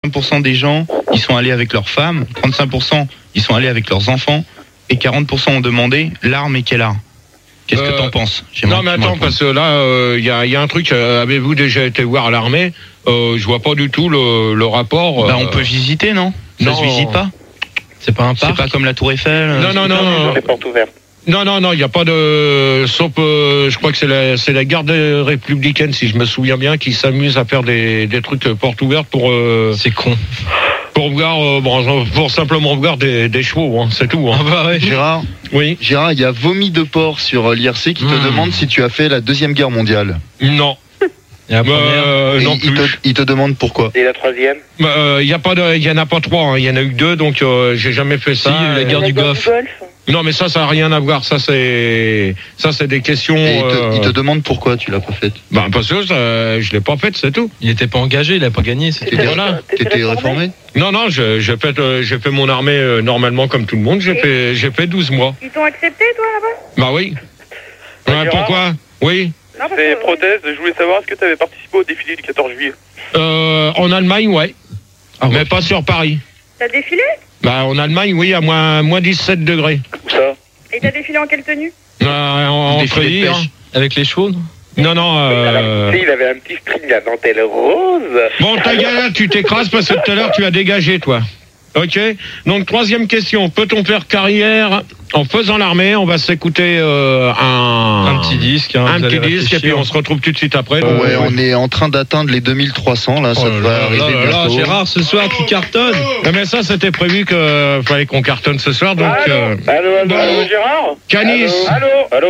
60% des gens, ils sont allés avec leurs femmes, 35%, ils sont allés avec leurs enfants, et 40% ont demandé l'arme et quelle arme. Qu'est-ce que t'en penses? Non mais attends, parce que là, il y a un truc, avez-vous déjà été voir l'armée? Je vois pas du tout le rapport. Bah on peut visiter, non? Ça se visite pas? C'est pas un parc? C'est pas comme la Tour Eiffel? Non. Les portes ouvertes. Non, il n'y a pas de... Sauf, je crois que c'est la garde républicaine, si je me souviens bien, qui s'amuse à faire des trucs portes ouvertes pour... C'est con. Pour voir, pour simplement voir des chevaux, hein, c'est tout. Hein. Ah bah ouais. Gérard, oui. Gérard, il y a Vomi de Porc sur l'IRC qui te demande si tu as fait la Deuxième Guerre mondiale. Non. Et la première, non plus. Il te demande pourquoi. Et la troisième? Il y en a pas trois, hein. Il y en a eu deux, donc j'ai jamais fait ça. Si, la guerre du Golfe. Non, mais ça n'a rien à voir. Ça, c'est des questions. Et il te demande pourquoi tu l'as pas faite. Bah, parce que je l'ai pas faite, c'est tout. Il était pas engagé, il a pas gagné. T'étais réformé? Non, j'ai fait mon armée normalement comme tout le monde. J'ai fait 12 mois. Ils t'ont accepté, toi, là-bas? Bah oui. Ouais, pourquoi? Oui. C'est Prothèse, je voulais savoir, est-ce que tu avais participé au défilé du 14 juillet? En Allemagne, ouais. Mais pas sur Paris. T'as défilé? Bah, en Allemagne, oui, à moins 17 degrés. Où ça? Et t'as défilé en quelle tenue? En feuillis, hein. Avec les chevaux, non? Non. Il avait un petit string à dentelle rose. Bon, ta gueule, tu t'écrases parce que tout à l'heure, tu as dégagé, toi. Ok. Donc, troisième question. Peut-on faire carrière en faisant l'armée? On va s'écouter un petit disque. Hein, un petit disque, et puis on se retrouve tout de suite après. Ouais, on est en train d'atteindre les 2300, là, ça va arriver bientôt. Gérard, ce soir, tu cartonnes. Non, mais ça, c'était prévu qu'il fallait qu'on cartonne ce soir, donc... Allô, Gérard? Canis. Allô?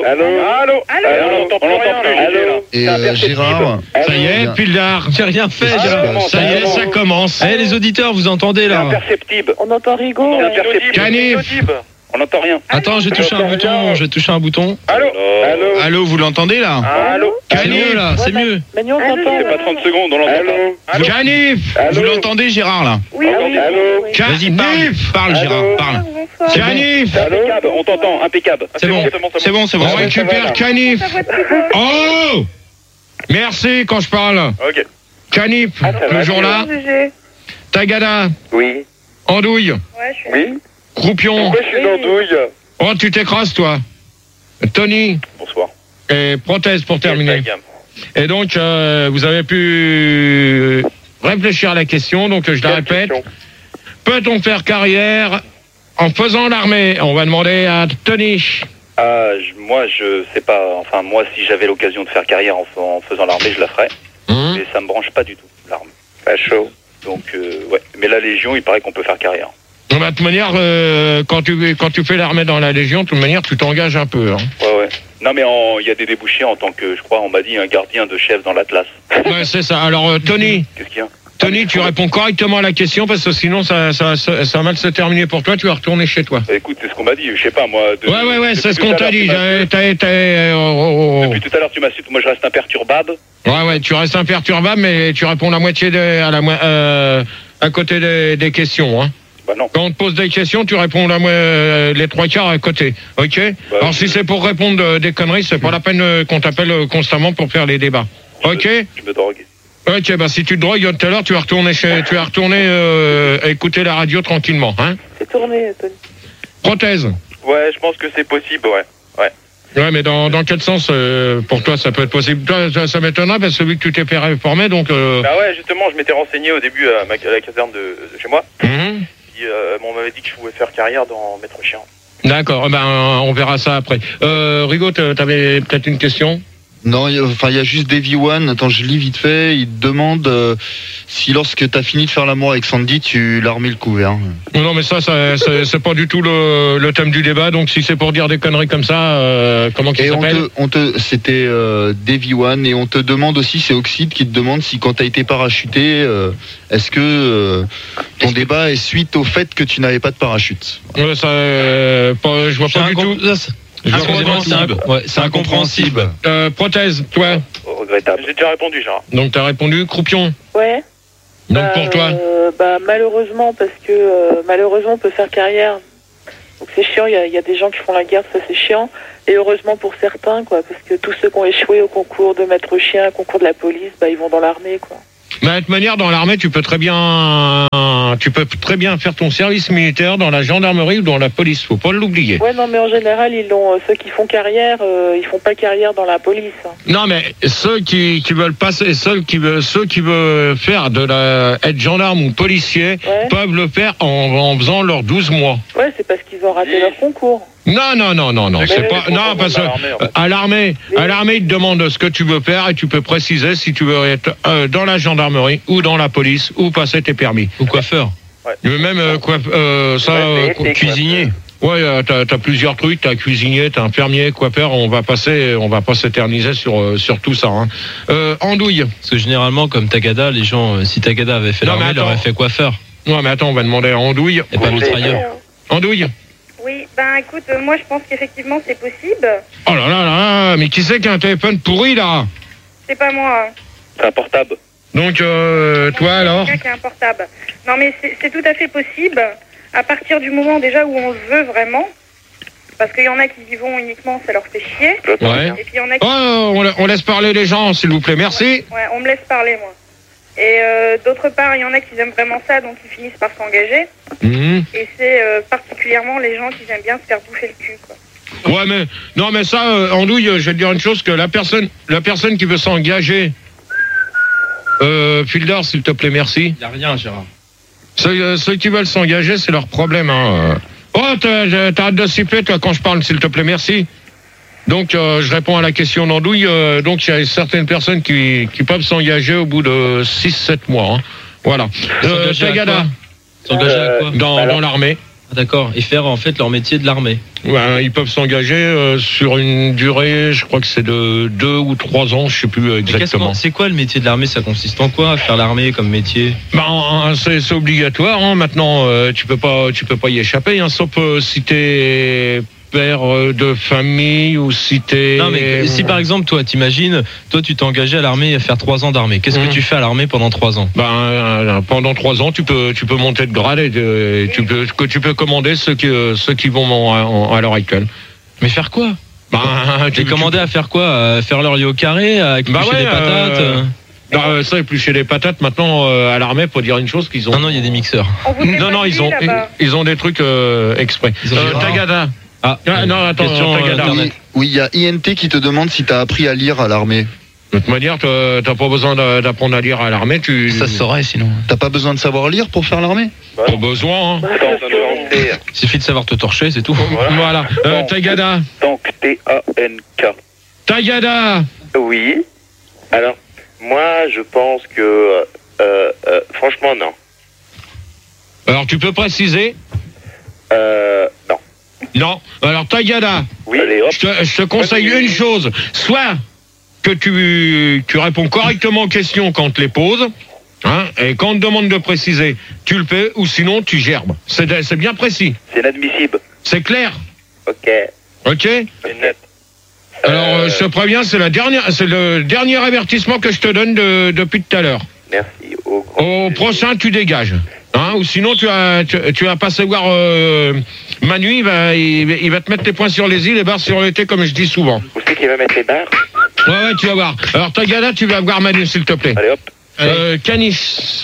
On n'entend plus rien. Et Gérard, Ça y est, Pildar. J'ai rien fait, Gérard. Ça y est, ça commence. Eh, les auditeurs, vous entendez, là? Imperceptible. On entend Rigaud. Canif. On n'entend rien. Attends, je vais toucher un bouton. Allô, vous l'entendez là? Allô? C'est mieux, là, c'est mieux. Manu, on t'entend. C'est pas 30 secondes, on l'entend pas. Canif. Vous l'entendez, Gérard là? Oui. Vas-y, parle, Gérard, parle. Canif. Impeccable, on t'entend, impeccable. C'est bon. On récupère Canif. Oh! Merci quand je parle. Ok. Canif, le jour-là. Tagada. Oui. Andouille. Ouais, je suis. Oui. Croupion. Pourquoi je suis dans douille? Oh, tu t'écrases, toi. Tony. Bonsoir. Et Prothèse pour terminer. Et donc, vous avez pu réfléchir à la question, donc je la répète. Peut-on faire carrière en faisant l'armée? On va demander à Tony. Moi, je sais pas. Enfin, moi, si j'avais l'occasion de faire carrière en faisant l'armée, je la ferais. Mais ça me branche pas du tout, l'arme. Pas chaud. Donc, ouais. Mais la Légion, il paraît qu'on peut faire carrière. De toute manière, quand tu fais l'armée dans la Légion, de toute manière, tu t'engages un peu. Hein. Ouais. Non, mais il y a des débouchés en tant que, je crois, on m'a dit, un gardien de chef dans l'Atlas. Ouais, c'est ça. Alors, Tony. Qu'est-ce qu'il y a? Tony, tu réponds correctement à la question parce que sinon ça va mal se terminer pour toi. Tu vas retourner chez toi. Écoute, c'est ce qu'on m'a dit. Je sais pas, moi. Ouais, c'est ce qu'on t'a dit. Depuis tout à l'heure, tu m'as su. Moi, je reste imperturbable. Ouais, tu restes imperturbable, mais tu réponds la moitié à côté des questions. Hein. Bah non. Quand on te pose des questions, tu réponds les trois quarts à côté. Ok. Bah, alors si c'est pour répondre des conneries, c'est pas la peine qu'on t'appelle constamment pour faire les débats. Ok. Je me drogue. Ok, bah si tu te drogues tout à l'heure, tu vas retourner écouter la radio tranquillement, hein. C'est tourné, Tony. Prothèse. Ouais, je pense que c'est possible, ouais. Ouais, mais dans quel sens pour toi ça peut être possible? Toi, ça m'étonnerait parce que celui que tu t'es fait réformer, donc. Bah ouais, justement, je m'étais renseigné au début à la caserne de chez moi. Mhm. On m'avait dit que je pouvais faire carrière dans Maître Chien. D'accord, ben on verra ça après. Rigaud, t'avais peut-être une question? Non, il y a juste Davy One. Attends, je lis vite fait. Il te demande si lorsque t'as fini de faire l'amour avec Sandy, tu l'as remis le couvert. Non, mais ça c'est pas du tout le thème du débat. Donc si c'est pour dire des conneries comme ça, comment qu'il s'appelle? C'était Davy One, et on te demande aussi, c'est Oxide qui te demande si quand t'as été parachuté, est-ce que ton débat est suite au fait que tu n'avais pas de parachute? Je vois pas du tout. C'est incompréhensible. Prothèse, toi. Regrettable. J'ai déjà répondu, Gérard. Donc t'as répondu Croupion. Ouais. Donc pour toi. Malheureusement, parce que malheureusement on peut faire carrière. Donc c'est chiant, il y a des gens qui font la guerre, ça c'est chiant. Et heureusement pour certains, quoi, parce que tous ceux qui ont échoué au concours de maître chien, au concours de la police, ils vont dans l'armée, quoi. Mais de toute manière, dans l'armée, tu peux très bien faire ton service militaire dans la gendarmerie ou dans la police. Faut pas l'oublier. Ouais, non, mais en général, ceux qui font carrière, ils font pas carrière dans la police. Non, mais ceux qui veulent passer, ceux qui veulent faire être gendarme ou policier, peuvent le faire en faisant leurs 12 mois. Ouais, c'est parce qu'ils ont raté leur concours. Non, c'est pas. Non, parce que à l'armée, ils te demandent ce que tu veux faire et tu peux préciser si tu veux être dans la gendarmerie ou dans la police ou passer tes permis. Ou coiffeur. Même cuisinier. Ouais, t'as plusieurs trucs, t'as cuisinier, t'as infirmier, coiffeur, on va pas s'éterniser sur tout ça. Hein. Andouille. Parce que généralement, comme Tagada, les gens, si Tagada avait fait l'armée, il aurait fait coiffeur. Non, mais attends, on va demander à Andouille. Et pas mitrailleur. Andouille. Oui, écoute, moi je pense qu'effectivement c'est possible. Oh là là, mais qui c'est qui a un téléphone pourri là? C'est pas moi. C'est un portable. Donc, toi alors? C'est quelqu'un qui a un portable. Non, mais c'est tout à fait possible. À partir du moment déjà où on le veut vraiment, parce qu'il y en a qui y vont uniquement, ça leur fait chier. Ouais. Et puis il y en a qui... on laisse parler les gens, s'il vous plaît, merci. Ouais, on me laisse parler, moi. Et d'autre part, il y en a qui aiment vraiment ça, donc ils finissent par s'engager. Et c'est particulièrement les gens qui aiment bien se faire bouffer le cul, quoi. Ouais, mais ça, Andouille, je vais te dire une chose, que la personne qui veut s'engager, Fildor, s'il te plaît, merci. Il n'y a rien, Gérard. Ceux qui veulent s'engager, c'est leur problème. Hein. Oh, t'arrêtes de siffler, toi, quand je parle, s'il te plaît, merci. Donc, je réponds à la question d'Andouille. Donc, il y a certaines personnes qui peuvent s'engager au bout de 6-7 mois. Hein. Voilà. Tagada. S'engager à quoi? Dans l'armée. Ah, d'accord. Et faire, en fait, leur métier de l'armée. Ouais, ils peuvent s'engager sur une durée, je crois que c'est de 2 ou 3 ans, je sais plus exactement. C'est quoi le métier de l'armée? Ça consiste en quoi, faire l'armée comme métier? C'est obligatoire. Hein. Maintenant, tu peux pas y échapper, hein, sauf si t'es père de famille ou si t'es... Non, mais si par exemple, toi, t'imagines, tu t'es engagé à l'armée à faire 3 ans d'armée. Qu'est-ce que tu fais à l'armée pendant 3 ans? Pendant 3 ans, tu peux monter de grade et tu peux commander ceux qui vont à l'heure actuelle. Mais faire quoi? Tu commandé à faire quoi? À faire leur lit au carré, à éplucher des patates ça, éplucher des patates, maintenant, à l'armée, pour dire une chose qu'ils ont... Non, il y a des mixeurs. Non, ils ont des trucs exprès. Tagada. Non, attends, Tagada. Oui, il y a INT qui te demande si tu as appris à lire à l'armée. De toute manière, t'as pas besoin d'apprendre à lire à l'armée. Ça se saurait sinon. T'as pas besoin de savoir lire pour faire l'armée? Pas besoin. Hein. Il suffit de savoir te torcher, c'est tout. Voilà. Tagada. Donc, T-A-N-K. Tagada. Oui. Alors, moi, je pense que... franchement, non. Alors, tu peux préciser? Non. Non. Alors, Tagada. Oui. Allez, hop. Je te conseille une chose. Soit que tu réponds correctement aux questions quand on te les pose, hein, et quand on te demande de préciser, tu le fais, ou sinon tu gerbes. C'est bien précis. C'est inadmissible. C'est clair. Ok. Ok. C'est net. Alors, je te préviens, c'est le dernier avertissement que je te donne depuis tout à l'heure. Merci. Au prochain, tu dégages. Hein, ou sinon, tu vas passer voir Manu, il va te mettre les points sur les i, les barres sur le t, comme je dis souvent. Vous savez qui va mettre les barres? Ouais, tu vas voir. Alors, Tagada, tu vas voir Manu, s'il te plaît. Allez, hop. Canif.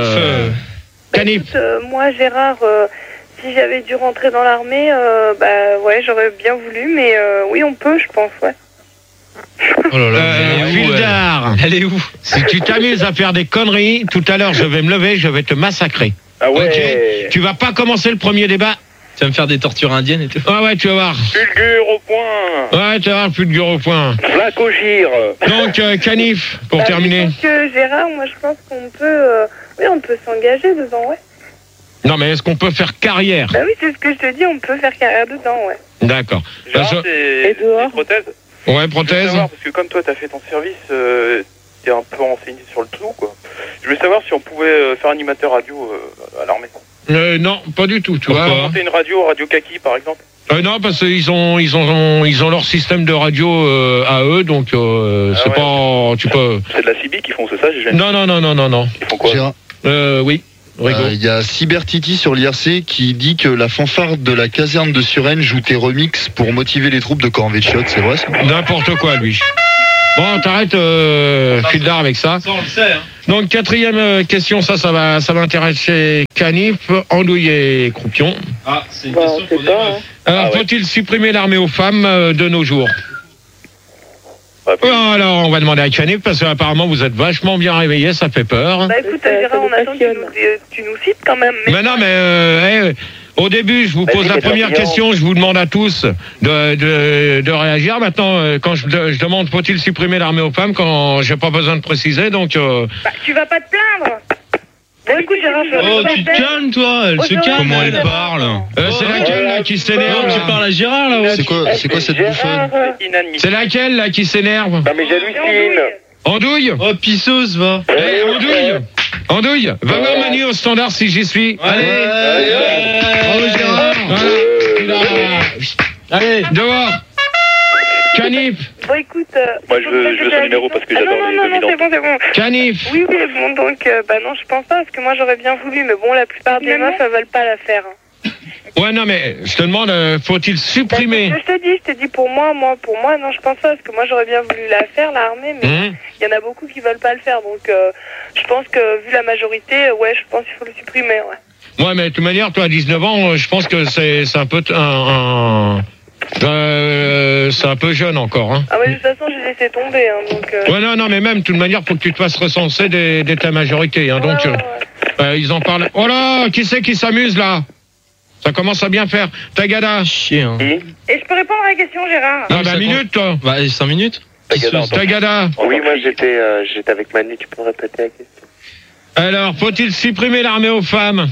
Canif. Écoute, moi, Gérard, si j'avais dû rentrer dans l'armée, ouais, j'aurais bien voulu, mais oui, on peut, je pense, ouais. Oh là là. Wildar. Elle est où? Si tu t'amuses à faire des conneries, tout à l'heure, je vais me lever, je vais te massacrer. Ah ouais. Ok. Tu vas pas commencer le premier débat. Tu vas me faire des tortures indiennes et tout. Ah ouais, tu vas voir. Fulgure au point. Ouais, tu vas voir, plus de gueule au point. Flac au gire. Donc, Canif, pour terminer. Donc, Gérard, moi, je pense qu'on peut... oui, on peut s'engager dedans, ouais. Non, mais est-ce qu'on peut faire carrière? Bah oui, c'est ce que je te dis, on peut faire carrière dedans, ouais. D'accord. Gérard, Et dehors. des prothèses. Ouais, Je veux prothèse. savoir, parce que comme toi, t'as fait ton service, t'es un peu renseigné sur le tout, quoi. Je voulais savoir si on pouvait faire animateur radio à l'armée. Non, pas du tout, tu On peut vois. monter une radio Kaki, par exemple. Non, parce qu'ils ont leur système de radio à eux, donc c'est ouais. pas... Tu peux... C'est de la CB qui font, c'est ça? J'ai jamais... Non. Ils font quoi? Gérard, Oui, Rigo. il y a Cybertiti sur l'IRC qui dit que la fanfare de la caserne de Suresnes joue tes remixes pour motiver les troupes de corvée de Chiottes, c'est vrai ça? N'importe quoi, lui. Bon, t'arrêtes, Fildar, avec ça. Ça, on le sait, hein. Donc, quatrième question, ça va intéresser Canif, Andouille et Croupion. Ah, c'est une question pour des meufs. Alors, faut-il supprimer l'armée aux femmes de nos jours? Alors, on va demander à Canif, parce qu'apparemment, vous êtes vachement bien réveillé, ça fait peur. Bah écoute, Gérard, on attend que tu nous cites quand même. Mais non, mais au début, je vous pose la première question, je vous demande à tous de réagir. Maintenant, quand je demande faut-il supprimer l'armée aux femmes, quand j'ai pas besoin de préciser, donc... Bah, tu vas pas te plaindre. Bon, écoute, Gérard, Tu te calmes, toi, elle se calme. Comment elle parle? C'est laquelle, là, qui s'énerve? Tu parles à Gérard, là, ouais. C'est quoi cette bouffonne? C'est laquelle, là, qui s'énerve? Non mais j'hallucine. Andouille? Oh, pisseuse, va. Andouille, va voir Manu au standard si j'y suis. Allez. Bravo, Gérard. Allez, Dehors. Canif. Bon, écoute... Moi, je veux son numéro parce que j'adore les non, c'est bon. Canif. Oui, bon, donc, non, je pense pas, parce que moi, j'aurais bien voulu, mais bon, la plupart des meufs, elles veulent pas la faire. Ouais, non, mais je te demande, faut-il supprimer? Je te dis pour moi, non, je pense pas, parce que moi, j'aurais bien voulu la faire, l'armée, mais il y en a beaucoup qui veulent pas le faire, donc je pense que, vu la majorité, je pense qu'il faut le supprimer, ouais. Ouais, mais de toute manière, toi, à 19 ans, je pense que c'est un peu c'est un peu jeune encore, hein. Ah, mais de toute façon, j'ai laissé tomber, hein, donc... Ouais, non, mais même, de toute manière, faut que tu te fasses recenser dès ta majorité, hein, donc... ils en parlent... Oh là, qui c'est qui s'amuse, là? Ça commence à bien faire. Tagada. Chien. Et je peux répondre à la question, Gérard? Non, bah, minute, toi. Bah, 5 minutes. Tagada. Oui, moi j'étais avec Manu, tu peux me répéter la question? Alors, faut-il supprimer l'armée aux femmes?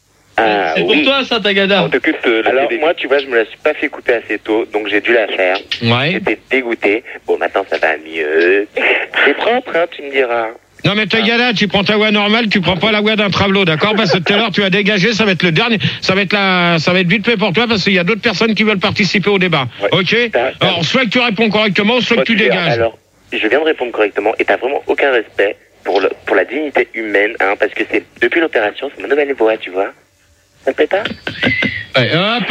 Ah, C'est pour toi, ça, Tagada. On t'occupe Alors moi, tu vois, je me la suis pas fait couper assez tôt, donc j'ai dû la faire. Ouais. J'étais dégoûté. Bon, maintenant ça va mieux. C'est propre, hein, tu me diras. Non, mais Tagada, tu prends ta voie normale, tu prends pas la voie d'un travelot, d'accord? Parce que tout à l'heure, tu as dégagé, ça va être le dernier, ça va être vite fait pour toi, parce qu'il y a d'autres personnes qui veulent participer au débat. Ouais. Ok? Alors, soit que tu réponds correctement, soit que tu dégages. Alors, je viens de répondre correctement, et t'as vraiment aucun respect pour la dignité humaine, hein, parce que c'est, depuis l'opération, c'est ma nouvelle voix, tu vois. Ça te plaît pas? Ouais, hop,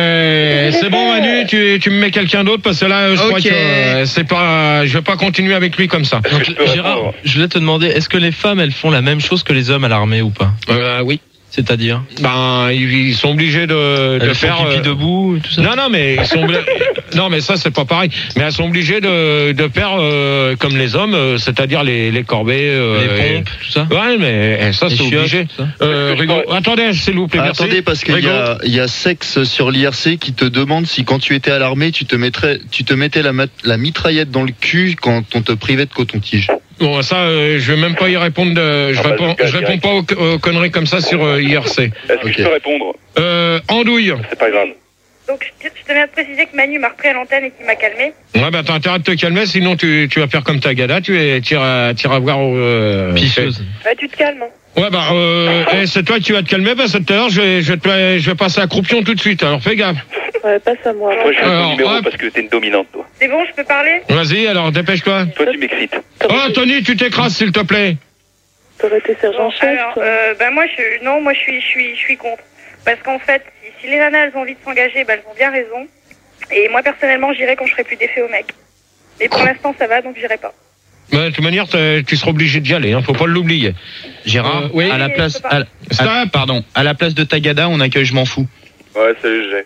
c'est bon, Manu, tu me mets quelqu'un d'autre, parce que là, je crois que c'est pas, je vais pas continuer avec lui comme ça. Donc, Gérard, je voulais te demander, est-ce que les femmes, elles font la même chose que les hommes à l'armée ou pas? Oui. C'est-à-dire? Ben, ils sont obligés de faire pipi debout et tout ça. Non, mais ils sont non, mais ça c'est pas pareil. Mais elles sont obligées de faire comme les hommes, c'est-à-dire les corvées, les pompes, tout ça. Ouais, mais ça c'est obligé. Rigo, attendez, s'il vous plaît. Attendez, parce qu'il y a Sexe sur l'IRC qui te demande si quand tu étais à l'armée, tu te mettais la mitraillette dans le cul quand on te privait de coton-tige. Bon, ça, je vais même pas y répondre. Je réponds pas aux conneries comme ça sur IRC. Est-ce que je peux répondre? Andouille. C'est pas grave. Donc, je tenais à te préciser que Manu m'a repris à l'antenne et qu'il m'a calmé. Ouais, bah t'as intérêt de te calmer, sinon tu vas faire comme Tagada, tu iras voir Picheuse. Ouais, tu te calmes, hein. Ouais, bah, c'est toi qui vas te calmer, parce que tout à l'heure, je vais passer à Croupion tout de suite, alors fais gaffe. Ouais, passe à moi. Moi, je veux ton numéro hop. parce que t'es une dominante, toi. C'est bon, je peux parler? Vas-y, alors, dépêche-toi. Toi, tu m'excites. Oh, Tony, tu t'écrases, s'il te plaît. T'aurais été sergent-chef. Alors, moi, je suis contre. Parce qu'en fait, si les nanas, elles ont envie de s'engager, elles ont bien raison. Et moi, personnellement, j'irai quand je ferai plus d'effet au mec. Mais pour l'instant, ça va, donc j'irai pas. Bah, de toute manière, tu seras obligé d'y aller, hein, faut pas l'oublier. Gérard, oui. à la place, Stop. à la place de Tagada, on accueille Je m'en fous. Ouais, salut, Gégé.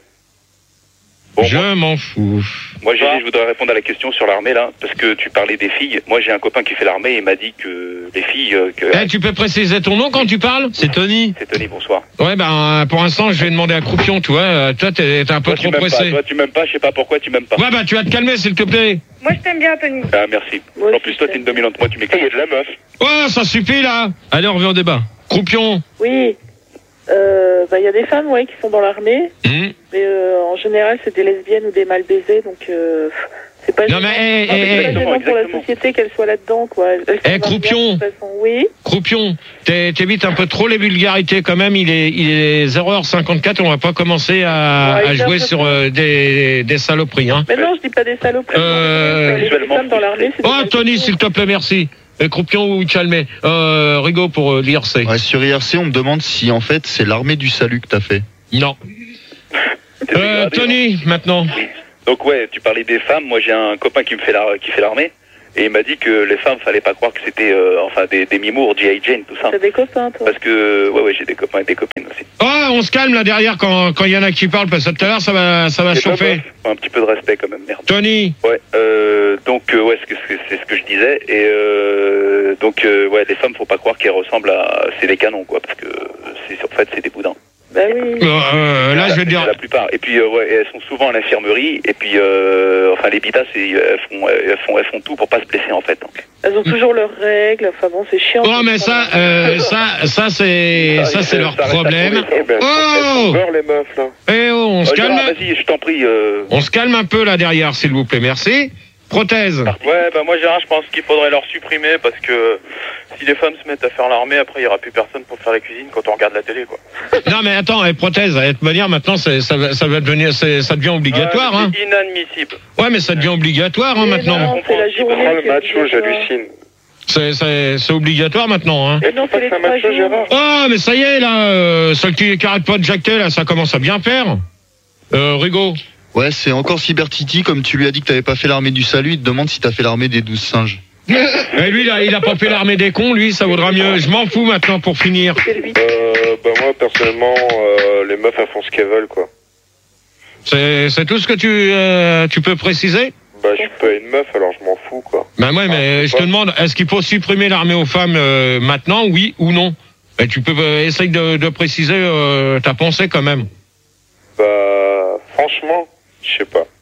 Bon, je m'en fous. Moi, Gégé, je voudrais répondre à la question sur l'armée, là, parce que tu parlais des filles. Moi, j'ai un copain qui fait l'armée et il m'a dit que les filles... Tu peux préciser ton nom quand tu parles? C'est Tony. C'est Tony, bonsoir. Ouais, ben, pour l'instant, je vais demander à Croupion, tu vois. Toi, t'es un peu trop pressé. Toi, tu m'aimes pas, je sais pas pourquoi tu m'aimes pas. Ouais, bah, tu vas te calmer, s'il te plaît. Moi, je t'aime bien, Tony. Ah, merci. En plus, toi, t'es une dominante. Moi, tu m'excites. Il y a de la meuf. Ouais, ça suffit, là. Allez, on revient au débat. Croupion. Oui. Y a des femmes, qui sont dans l'armée. Mais en général, c'est des lesbiennes ou des mal baisées, donc c'est pas non, gênant pour la société qu'elles soient là-dedans, quoi. Croupion. Oui. Croupion, t'évites un peu trop les vulgarités quand même. Il est 0h54, on va pas commencer à jouer sur des saloperies, hein. Mais non, je dis pas des saloperies. Les femmes dans l'armée, c'est oh, Tony, s'il te plaît, merci. Croupion ou Chalmé. Rigaud pour l'IRC. Ouais, sur IRC, on me demande si en fait c'est l'armée du salut que t'as fait. Non. Tony, maintenant. Donc ouais, tu parlais des femmes. Moi, j'ai un copain qui fait l'armée Et il m'a dit que les femmes, fallait pas croire que c'était des mimours, G.I. Jane, tout ça. T'as des copains, toi? Parce que, ouais, j'ai des copains et des copines aussi. Oh, on se calme là derrière quand il y en a qui parlent, parce que tout à l'heure ça va chauffer. Un petit peu de respect quand même, merde. Tony. Ouais, ouais, c'est ce que je disais. Et ouais, les femmes, faut pas croire qu'elles ressemblent à... C'est des canons, quoi, parce que en fait, c'est des boudins. Bah oui. Là, je vais te dire. La plupart. Et puis, ouais, elles sont souvent à l'infirmerie. Et puis, les bitas, elles font tout pour pas se blesser, en fait. Donc. Elles ont toujours leurs règles. Enfin bon, c'est chiant. Oh, mais ça c'est leur problème. Oh! les meufs, là. Eh oh, on se calme. Vas-y, je t'en prie. On se calme un peu là derrière, s'il vous plaît. Merci. Prothèse. Ouais, bah moi Gérard, je pense qu'il faudrait leur supprimer parce que si les femmes se mettent à faire l'armée, après il y aura plus personne pour faire la cuisine quand on regarde la télé, quoi. Non mais attends, prothèse, de toute manière maintenant ça va devenir, ça devient obligatoire, hein. C'est inadmissible. Ouais, mais ça devient obligatoire, hein, maintenant. Non, c'est la journée. Le macho, j'hallucine. C'est obligatoire maintenant, hein. Et non, c'est les 3 jours. Oh, mais ça y est là, ceux qui arrêtent pas de jacter là, ça commence à bien faire. Rigaud. Ouais, c'est encore Cybertiti, comme tu lui as dit que t'avais pas fait l'armée du salut, il te demande si t'as fait l'armée des 12 singes. Et lui, là, il a pas fait l'armée des cons, lui, ça vaudra mieux. Je m'en fous maintenant pour finir. Bah moi, personnellement, les meufs, elles font ce qu'elles veulent, quoi. C'est tout ce que tu peux préciser? Bah, je suis pas une meuf, alors je m'en fous, quoi. Bah ouais, mais je te demande, est-ce qu'il faut supprimer l'armée aux femmes maintenant, oui ou non? Et tu peux essayer de préciser ta pensée quand même. Bah, franchement, je sais pas.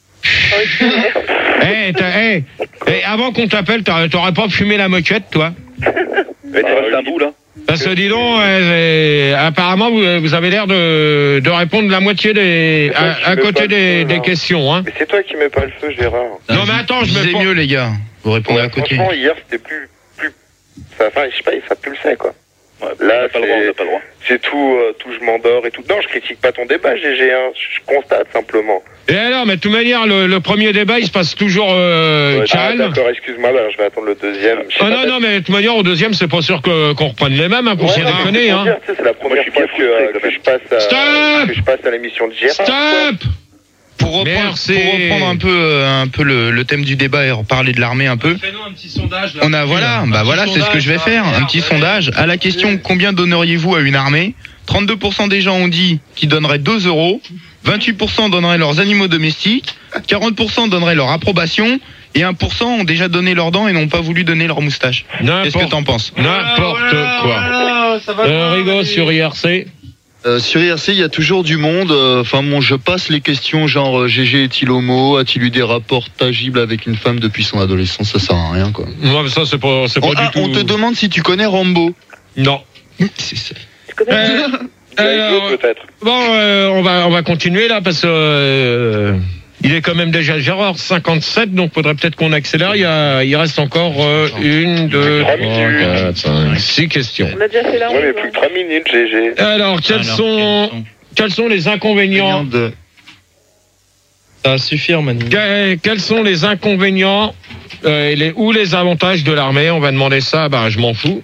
Avant qu'on t'appelle, t'aurais pas fumé la moquette, toi? Mais tu restes un bout, là. Parce que dis donc, apparemment, vous avez l'air de répondre la moitié à côté des questions, hein. Mais c'est toi qui mets pas le feu, Gérard. Non, mais attends, je me mieux, les gars. Vous répondez à côté. Franchement, hier, c'était plus... Enfin, je sais pas, ça pulsait, quoi. Ouais, là, on n'a pas le droit. C'est tout, je m'endors et tout. Non, je critique pas ton débat, GG, hein. Je constate simplement. Et alors, mais de toute manière, le premier débat, il se passe toujours calme. D'accord, excuse-moi, alors je vais attendre le deuxième. Non, mais de toute manière, au deuxième, c'est pas sûr qu'on reprenne les mêmes, hein, pour se déconner, hein. C'est la première fois que je passe à l'émission de Gérard. Stop! Pour reprendre un peu le thème du débat et reparler de l'armée un peu. Fais-nous un petit sondage. Là, c'est ce que je vais faire. Un petit sondage. À la question combien donneriez-vous à une armée? 32% des gens ont dit qu'ils donneraient 2 euros. 28% donneraient leurs animaux domestiques. 40% donneraient leur approbation. Et 1% ont déjà donné leurs dents et n'ont pas voulu donner leur moustache. Qu'est-ce que t'en penses? N'importe quoi. Rigaud sur IRC. Sur IRC, il y a toujours du monde. Je passe les questions genre GG est-il homo? A-t-il eu des rapports tangibles avec une femme depuis son adolescence? Ça sert à rien, quoi. Non, mais ça, c'est pas du tout. On te demande si tu connais Rambo. Non. C'est ça. Peut-être. Bon, on va continuer là parce que il est quand même déjà Gérard 57, donc faudrait peut-être qu'on accélère. Il reste encore 1, 2, 3, 4, 5, 6 questions. On a déjà fait la Ouais, mais plus que 3 minutes, GG. Alors, quels sont les inconvénients Ça va suffire, Manu. Quels sont les inconvénients ou les avantages de l'armée? On va demander ça, je m'en fous.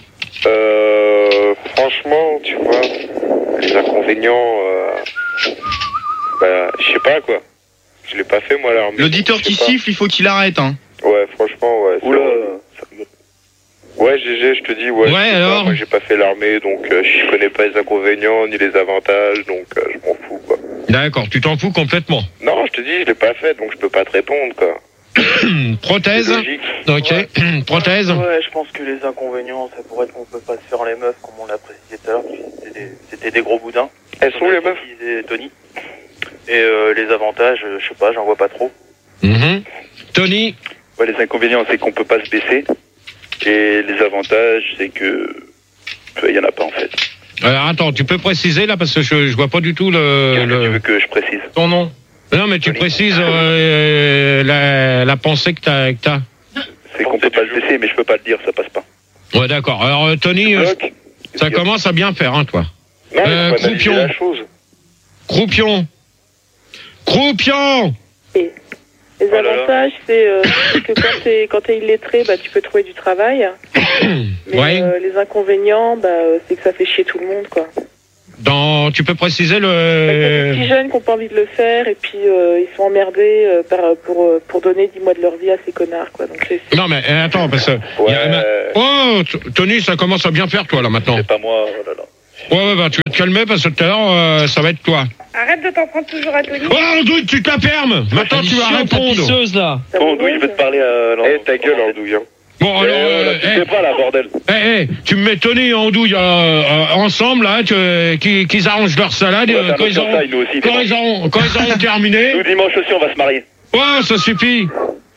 Franchement, tu vois, les inconvénients, je sais pas, quoi. Je l'ai pas fait, moi, l'armée. L'auditeur qui siffle, il faut qu'il arrête, hein. Ouais, franchement, ouais. Oula, ouais, GG, je te dis, ouais. Alors moi, j'ai pas fait l'armée, donc je connais pas les inconvénients ni les avantages, donc je m'en fous, quoi. D'accord, tu t'en fous complètement. Non, je te dis, je l'ai pas fait, donc je peux pas te répondre, quoi. Prothèse. Ok. Ouais. Prothèse. Ouais, je pense que les inconvénients, ça pourrait être qu'on peut pas se faire les meufs, comme on l'a précisé tout à l'heure, c'était des gros boudins. Elles sont les meufs? Tony. Et les avantages, je sais pas, j'en vois pas trop. Tony. Ouais, les inconvénients, c'est qu'on peut pas se baisser. Et les avantages, c'est que il y en a pas, en fait. Alors, attends, tu peux préciser là parce que je vois pas du tout Qu'est-ce que tu veux que je précise? ton nom. Non, mais tu précises la pensée que t'as. C'est qu'on peut pas se baisser, mais je peux pas le dire, ça passe pas. Ouais, d'accord. Alors, Tony, ça commence à bien faire, hein, toi. Non, mais faut analyser Croupion. la chose. Croupion. Les avantages, c'est que quand t'es illettré, tu peux trouver du travail. Mais Ouais. les inconvénients, c'est que ça fait chier tout le monde, quoi. Tu peux préciser Il y a des petits jeunes qui n'ont pas envie de le faire et puis ils sont emmerdés pour donner 10 mois de leur vie à ces connards, quoi. Donc Non, mais attends, parce que... Oh, Tony, ça commence à bien faire, toi, là, maintenant. C'est pas moi, oh là là. Ouais, bah, tu vas te calmer, parce que tout à l'heure, ça va être toi. Arrête de t'en prendre toujours à Tony. Oh, Andouille, tu te la fermes. Maintenant, tu vas répondre. Là. Andouille, il veut te parler à l'endroit. Ta gueule, Andouille. Bon, alors... tu sais pas, là, bordel. Tu me mets Tony et Andouille ensemble, là, qu'ils arrangent leur salade, quand ils auront terminé... Nous, dimanche aussi, on va se marier. Ouais, ça suffit.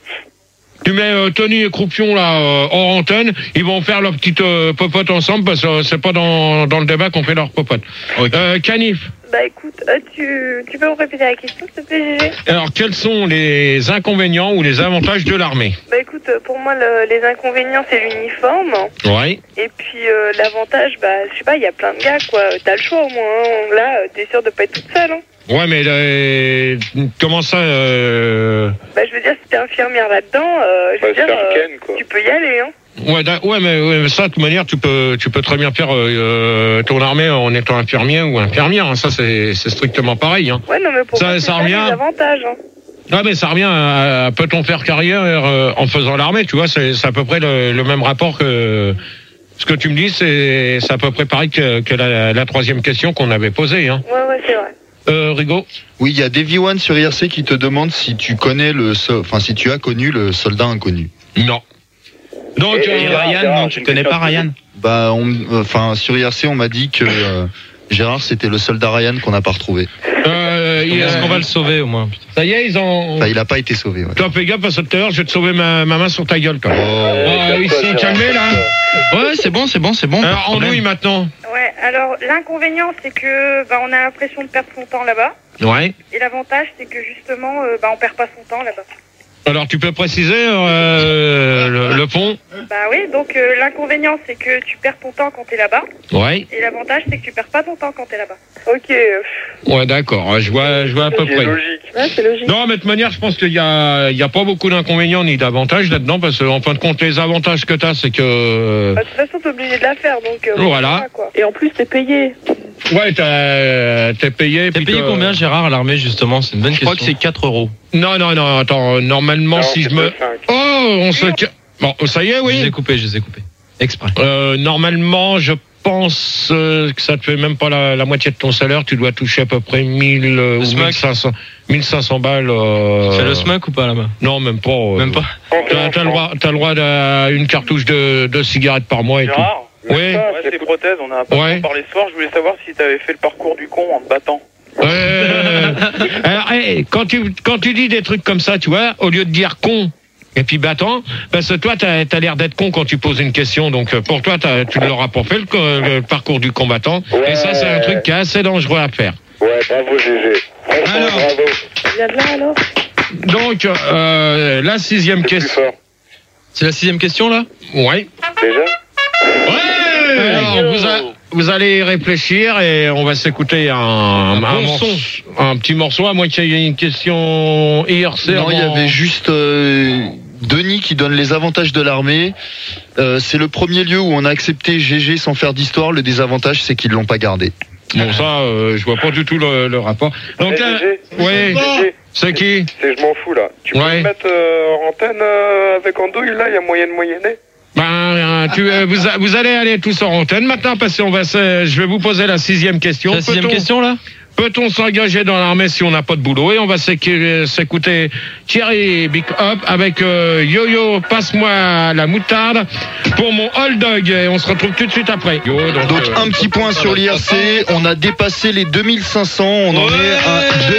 Tu mets Tony et Croupion là hors antenne, ils vont faire leur petite popote ensemble parce que c'est pas dans le débat qu'on fait leur popote. Okay. Canif. Bah écoute, tu peux me répéter la question s'il te plaît, Gégé? Alors quels sont les inconvénients ou les avantages de l'armée? Bah écoute, pour moi les inconvénients c'est l'uniforme. Ouais. Et puis l'avantage, bah je sais pas, il y a plein de gars quoi, t'as le choix au moins, hein. Là t'es sûr de pas être toute seule, hein. Ouais, mais comment ça Bah je veux dire, si t'es infirmière là-dedans, je veux dire, tu peux y aller, hein. Ouais, mais ça, de toute manière, tu peux très bien faire ton armée en étant infirmier ou infirmière. Hein. Ça, c'est strictement pareil. Hein. Ouais, non, mais pour moi, ça revient. Des avantages. Hein. Ah, mais ça revient à peut-on faire carrière en faisant l'armée, tu vois, c'est à peu près le même rapport que ce que tu me dis, c'est à peu près pareil que la troisième question qu'on avait posée. Hein. Ouais, c'est vrai. Rigaud? Oui, il y a Davy One sur IRC qui te demande si tu connais si tu as connu le soldat inconnu. Non. Donc, Ryan, non, tu connais pas Ryan? Bah, sur IRC, on m'a dit que Gérard, c'était le soldat Ryan qu'on n'a pas retrouvé. Est-ce qu'on va le sauver au moins? Ça y est, ils ont... Enfin, il a pas été sauvé, ouais. Toi, fais gaffe, parce que tout à l'heure, je vais te sauver ma main sur ta gueule, quand même. Ils sont calmés, là. Ouais, c'est bon. Alors, Andouille, maintenant. Ouais, alors, l'inconvénient, c'est que, on a l'impression de perdre son temps là-bas. Ouais. Et l'avantage, c'est que, justement, on perd pas son temps là-bas. Alors, tu peux préciser le pont? Bah oui, donc l'inconvénient, c'est que tu perds ton temps quand t'es là-bas. Ouais. Et l'avantage, c'est que tu perds pas ton temps quand t'es là-bas. Ok. Ouais, d'accord, je vois à peu près. Logique. Ouais, c'est logique. Non, mais de toute manière, je pense qu'il y a pas beaucoup d'inconvénients ni d'avantages là-dedans, parce qu'en fin de compte, les avantages que t'as, c'est que... Bah, de toute façon, t'es obligé de la faire, donc... voilà. Quoi. Et en plus, t'es payé. Ouais, t'es payé. T'es payé combien, Gérard, à l'armée, justement? C'est une bonne question. Je crois que c'est 4 €. Non, attends, normalement, si je me... Oh, on se... Bon, ça y est, oui. Je les ai coupés. Exprès. Normalement, je pense que ça te fait même pas la moitié de ton salaire. Tu dois toucher à peu près 1000 ou 1500 balles. Tu fais le SMAC ou pas là-bas? Non, même pas. Même pas. T'as le droit à une cartouche de cigarettes par mois et Gérard, tout. Oui. C'est prothèses, on a pas parlé ce soir. Je voulais savoir si t'avais fait le parcours du con en te battant. Alors, quand tu dis des trucs comme ça, tu vois, au lieu de dire con et puis battant, parce que toi, t'as l'air d'être con quand tu poses une question. Donc, pour toi, tu ne l'auras pas fait le parcours du combattant. Ouais. Et ça, c'est un truc qui est assez dangereux à faire. Ouais, bravo, Gégé. Alors, bravo. Viens de là, alors. Donc, la 6e question. C'est la 6e question, là? Ouais. Déjà? Ouais. Alors, vous allez réfléchir et on va s'écouter un petit morceau, à moins qu'il y ait une question IRC. Non, il y avait juste Denis qui donne les avantages de l'armée. C'est le premier lieu où on a accepté GG sans faire d'histoire. Le désavantage, c'est qu'ils l'ont pas gardé. Bon, ça, je vois pas du tout le rapport. Donc là, ouais, c'est qui? C'est je m'en fous là. Tu peux me mettre en antenne avec Andouille là, il y a moyen de moyenner. Vous allez aller tous en antenne maintenant parce qu'on je vais vous poser la 6e question. La 6e question là? Peut-on s'engager dans l'armée si on n'a pas de boulot? Et on va s'écouter Thierry Big Up avec Yo-Yo, passe-moi la moutarde pour mon Old Dog. Et on se retrouve tout de suite après. Donc un petit point sur l'IRC. On a dépassé les 2500. On en est à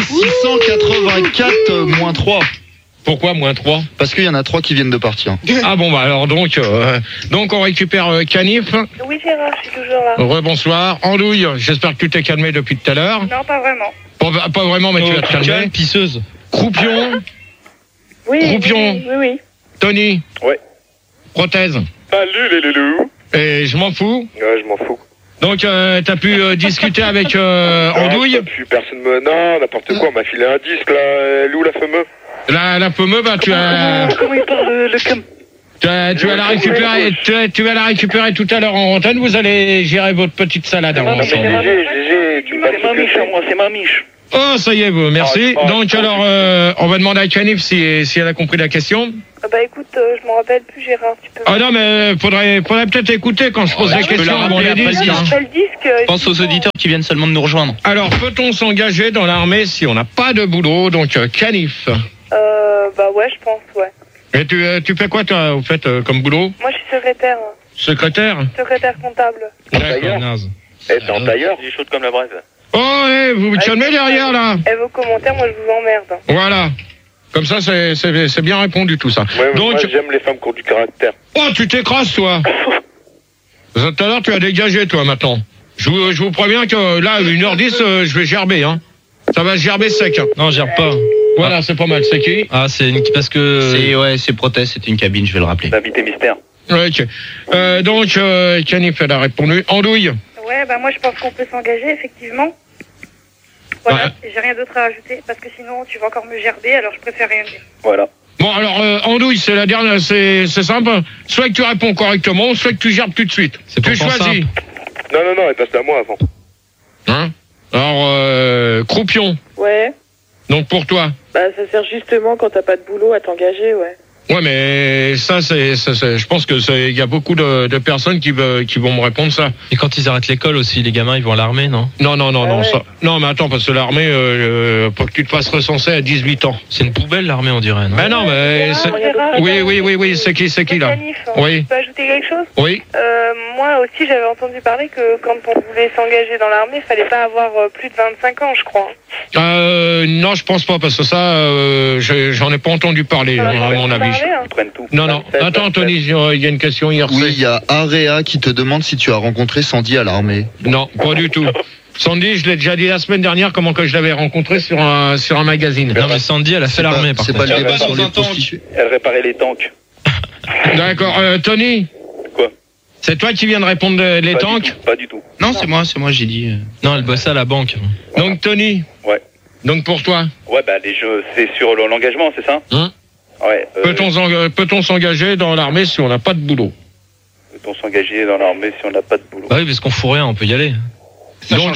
2684 moins 3. Pourquoi moins 3? Parce qu'il y en a 3 qui viennent de partir. Ah bon, bah alors donc on récupère Canif. Oui, Gérard, je suis toujours là. Rebonsoir. Andouille, j'espère que tu t'es calmé depuis tout à l'heure. Non, pas vraiment. Pas vraiment, mais tu vas te calmer. Pisseuse. Croupion. Oui. Croupion. Oui. Tony. Ouais. Prothèse. Salut les loulous. Et je m'en fous. Ouais, je m'en fous. Donc t'as pu discuter avec Andouille. Non, n'importe quoi, on m'a filé un disque là. Elle est où la fameuse? La fameuse, bah tu as... Comment il parle le cam? Tu vas la récupérer. Tu vas la récupérer tout à l'heure en antenne. Vous allez gérer votre petite salade Non, mais ensemble. c'est ma miche. Oh, ça y est, vous. Merci. Donc alors, on va demander à Canif si elle a compris la question. Bah écoute, je m'en rappelle plus, Gérard. Tu peux... Ah non, mais faudrait peut-être écouter quand je pose les questions à mon disque. Pense aux auditeurs qui viennent seulement de nous rejoindre. Alors, peut-on s'engager dans l'armée si on n'a pas de boulot? Donc, Canif. Bah ouais, je pense, ouais. Et tu fais quoi, toi, au fait, comme boulot? Moi, je suis secrétaire. Secrétaire? Secrétaire comptable. D'accord, naze. T'es en tailleur? Il est chaud comme la braise. Oh, vous me calmez derrière, là. Et vos commentaires, moi, je vous emmerde. Voilà. Comme ça, c'est bien répondu, tout ça. Ouais, donc, moi, j'aime les femmes qui ont du caractère. Oh, tu t'écrases, toi. Tout à l'heure, tu as dégagé, toi, maintenant. Je vous préviens que là, 1h10, je vais gerber, hein. Ça va gerber sec. Hein. Non, gerbe pas. Voilà, c'est pas mal. C'est qui? Ah, parce que... C'est Prothèse, c'est une cabine, je vais le rappeler. L'invité mystère. Ok. Donc, Canif, elle a répondu. Andouille. Ouais, bah moi, je pense qu'on peut s'engager, effectivement. Voilà, j'ai rien d'autre à ajouter, parce que sinon, tu vas encore me gerber, alors je préfère rien dire. Voilà. Bon, alors, Andouille, c'est la dernière, c'est simple. Soit que tu réponds correctement, soit que tu gerbes tout de suite. Tu choisis. Non, elle passe à moi avant. Hein? Alors, Croupion. Ouais. Donc, pour toi. Bah, ça sert justement quand t'as pas de boulot à t'engager, ouais. Ouais, mais ça, je pense que il y a beaucoup de personnes qui vont me répondre ça. Et quand ils arrêtent l'école aussi, les gamins, ils vont à l'armée, non? Non, ça. Non, mais attends, parce que l'armée, faut que tu te fasses recenser à 18 ans. C'est une poubelle, l'armée, on dirait, non? Ben non, mais oui, c'est qui là? Oui. Tu peux ajouter quelque chose? Oui. Moi aussi, j'avais entendu parler que quand on voulait s'engager dans l'armée, il fallait pas avoir plus de 25 ans, je crois. Non, je pense pas, parce que ça, j'en ai pas entendu parler, à mon avis. Non. Attends, Anthony, il y a une question hier. Oui, il y a Area qui te demande si tu as rencontré Sandy à l'armée. Non, pas du tout. Sandy, je l'ai déjà dit la semaine dernière comment que je l'avais rencontré sur un magazine. Non, mais Sandy, elle a fait l'armée, par contre. C'est pas le débat sur les prostituées. Elle réparait les tanks. D'accord, Tony. Quoi? C'est toi qui viens de répondre les tanks? Pas du tout. Non, c'est moi, j'ai dit. Non, elle bossait à la banque. Donc, Tony. Ouais. Donc, pour toi? Ouais, bah, les jeux, c'est sur l'engagement, c'est ça? Ouais. Peut-on s'engager dans l'armée si on n'a pas de boulot? Peut-on s'engager dans l'armée si on n'a pas de boulot? Bah oui, parce qu'on fout rien, on peut y aller. Donc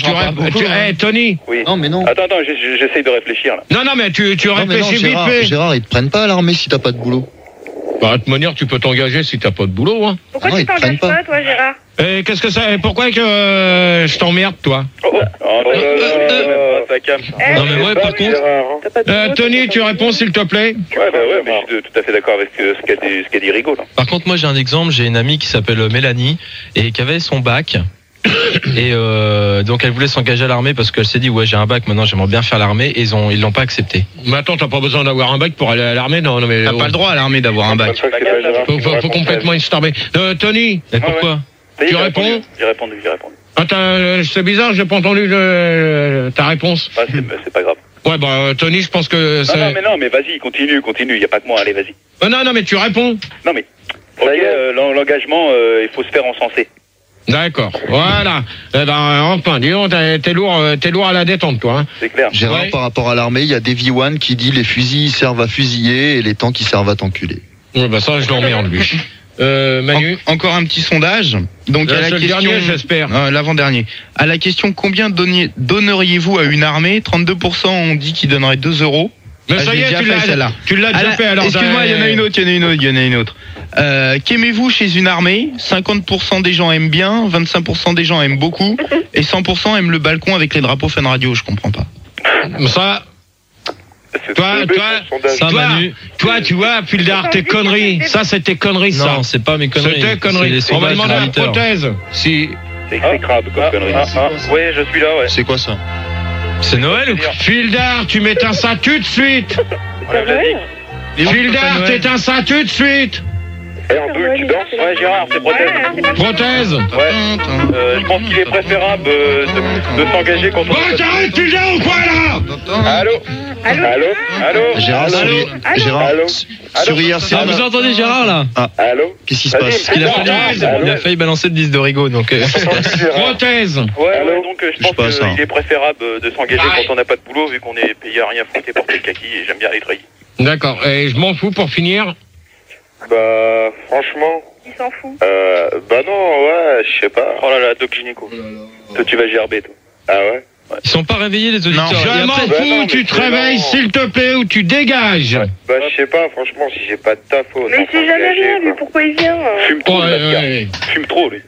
Tony. Oui. Non, mais non. Attends, j'essaye de réfléchir là. Non, mais tu réfléchis vite fait. Gérard, ils te prennent pas à l'armée si t'as pas de boulot. Bah, de toute manière, tu peux t'engager si t'as pas de boulot, hein. Pourquoi tu t'engages pas, toi, Gérard? Qu'est-ce que ça... Pourquoi que je t'emmerde, toi? Ça calme. Non, mais moi, par contre... Tony, tu réponds, s'il te plaît? Ouais, mais je suis tout à fait d'accord avec ce qu'a dit Rigaud, là. Par contre, moi, j'ai un exemple. J'ai une amie qui s'appelle Mélanie et qui avait son bac. Et donc elle voulait s'engager à l'armée parce qu'elle s'est dit ouais, j'ai un bac, maintenant j'aimerais bien faire l'armée, et ils l'ont pas accepté. Mais attends, t'as pas besoin d'avoir un bac pour aller à l'armée? Non, mais t'as pas le droit à l'armée d'avoir un bac. Faut complètement instarber. Tony, mais pourquoi? Tu réponds? J'ai répondu. Attends, c'est bizarre, j'ai pas entendu ta réponse. C'est pas grave. Ouais, bah Tony, je pense que c'est... Non, mais vas-y, continue, il y a pas que moi, allez, vas-y. Non, mais tu réponds. Non, mais ok, l'engagement, il faut se faire encenser. D'accord, voilà. Eh ben, enfin, dis donc, t'es lourd à la détente, toi. Hein. C'est clair. Gérard, par rapport à l'armée, il y a Davy One qui dit les fusils servent à fusiller et les tanks qui servent à t'enculer. Ouais, bah ça, je l'emmerde, lui. Manu, encore un petit sondage. Donc à la question, dernier, j'espère. L'avant-dernier. À la question combien donneriez-vous à une armée, 32% ont dit qu'ils donneraient 2 euros. Mais ça y est, tu l'as déjà fait. Alors, excuse-moi, il y en a une autre. Qu'aimez-vous chez une armée? 50% des gens aiment bien, 25% des gens aiment beaucoup, et 100% aiment le balcon avec les drapeaux Fun Radio. Je comprends pas. Ça. Toi, tu vois, Fildar, tes conneries. Ça, c'est tes conneries, ça. Non, c'est pas mes conneries. C'est tes conneries. On va demander à la Prothèse. Si. C'est exécrable comme connerie. Ouais, je suis là, ouais. C'est quoi ça? C'est Noël ou quoi? Fildar, tu m'éteins ça tout de suite. Fildar, t'éteins ça tout de suite. Andouille, tu danses? Ouais, Gérard, c'est Prothèse. Ouais. Je pense qu'il est préférable de s'engager quand on... Oh, t'arrêtes, tu viens ou quoi, là? Allô? Gérard, sur IRC. Ah, vous entendez Gérard, là? Allô? Qu'est-ce qui se passe? Il a failli balancer le 10 de Rigaud, donc... Prothèse. Ouais, donc je pense qu'il est préférable de s'engager quand on n'a pas de boulot, vu qu'on est payé à rien foutre et porter le kaki, et j'aime bien les treillis. D'accord, et je m'en fous pour finir. Bah, franchement. Il s'en fout. Bah non, ouais, je sais pas. Oh là là, Doc Gynéco. Toi, tu vas gerber, toi. Ah ouais? Ils sont pas réveillés, les auditeurs. Je m'en fous, tu te réveilles, s'il te plaît, ou tu dégages. Bah, je sais pas, franchement, si j'ai pas de taf, Mais il sait jamais rien, lui, pourquoi il vient? Fume trop, Fume trop, lui.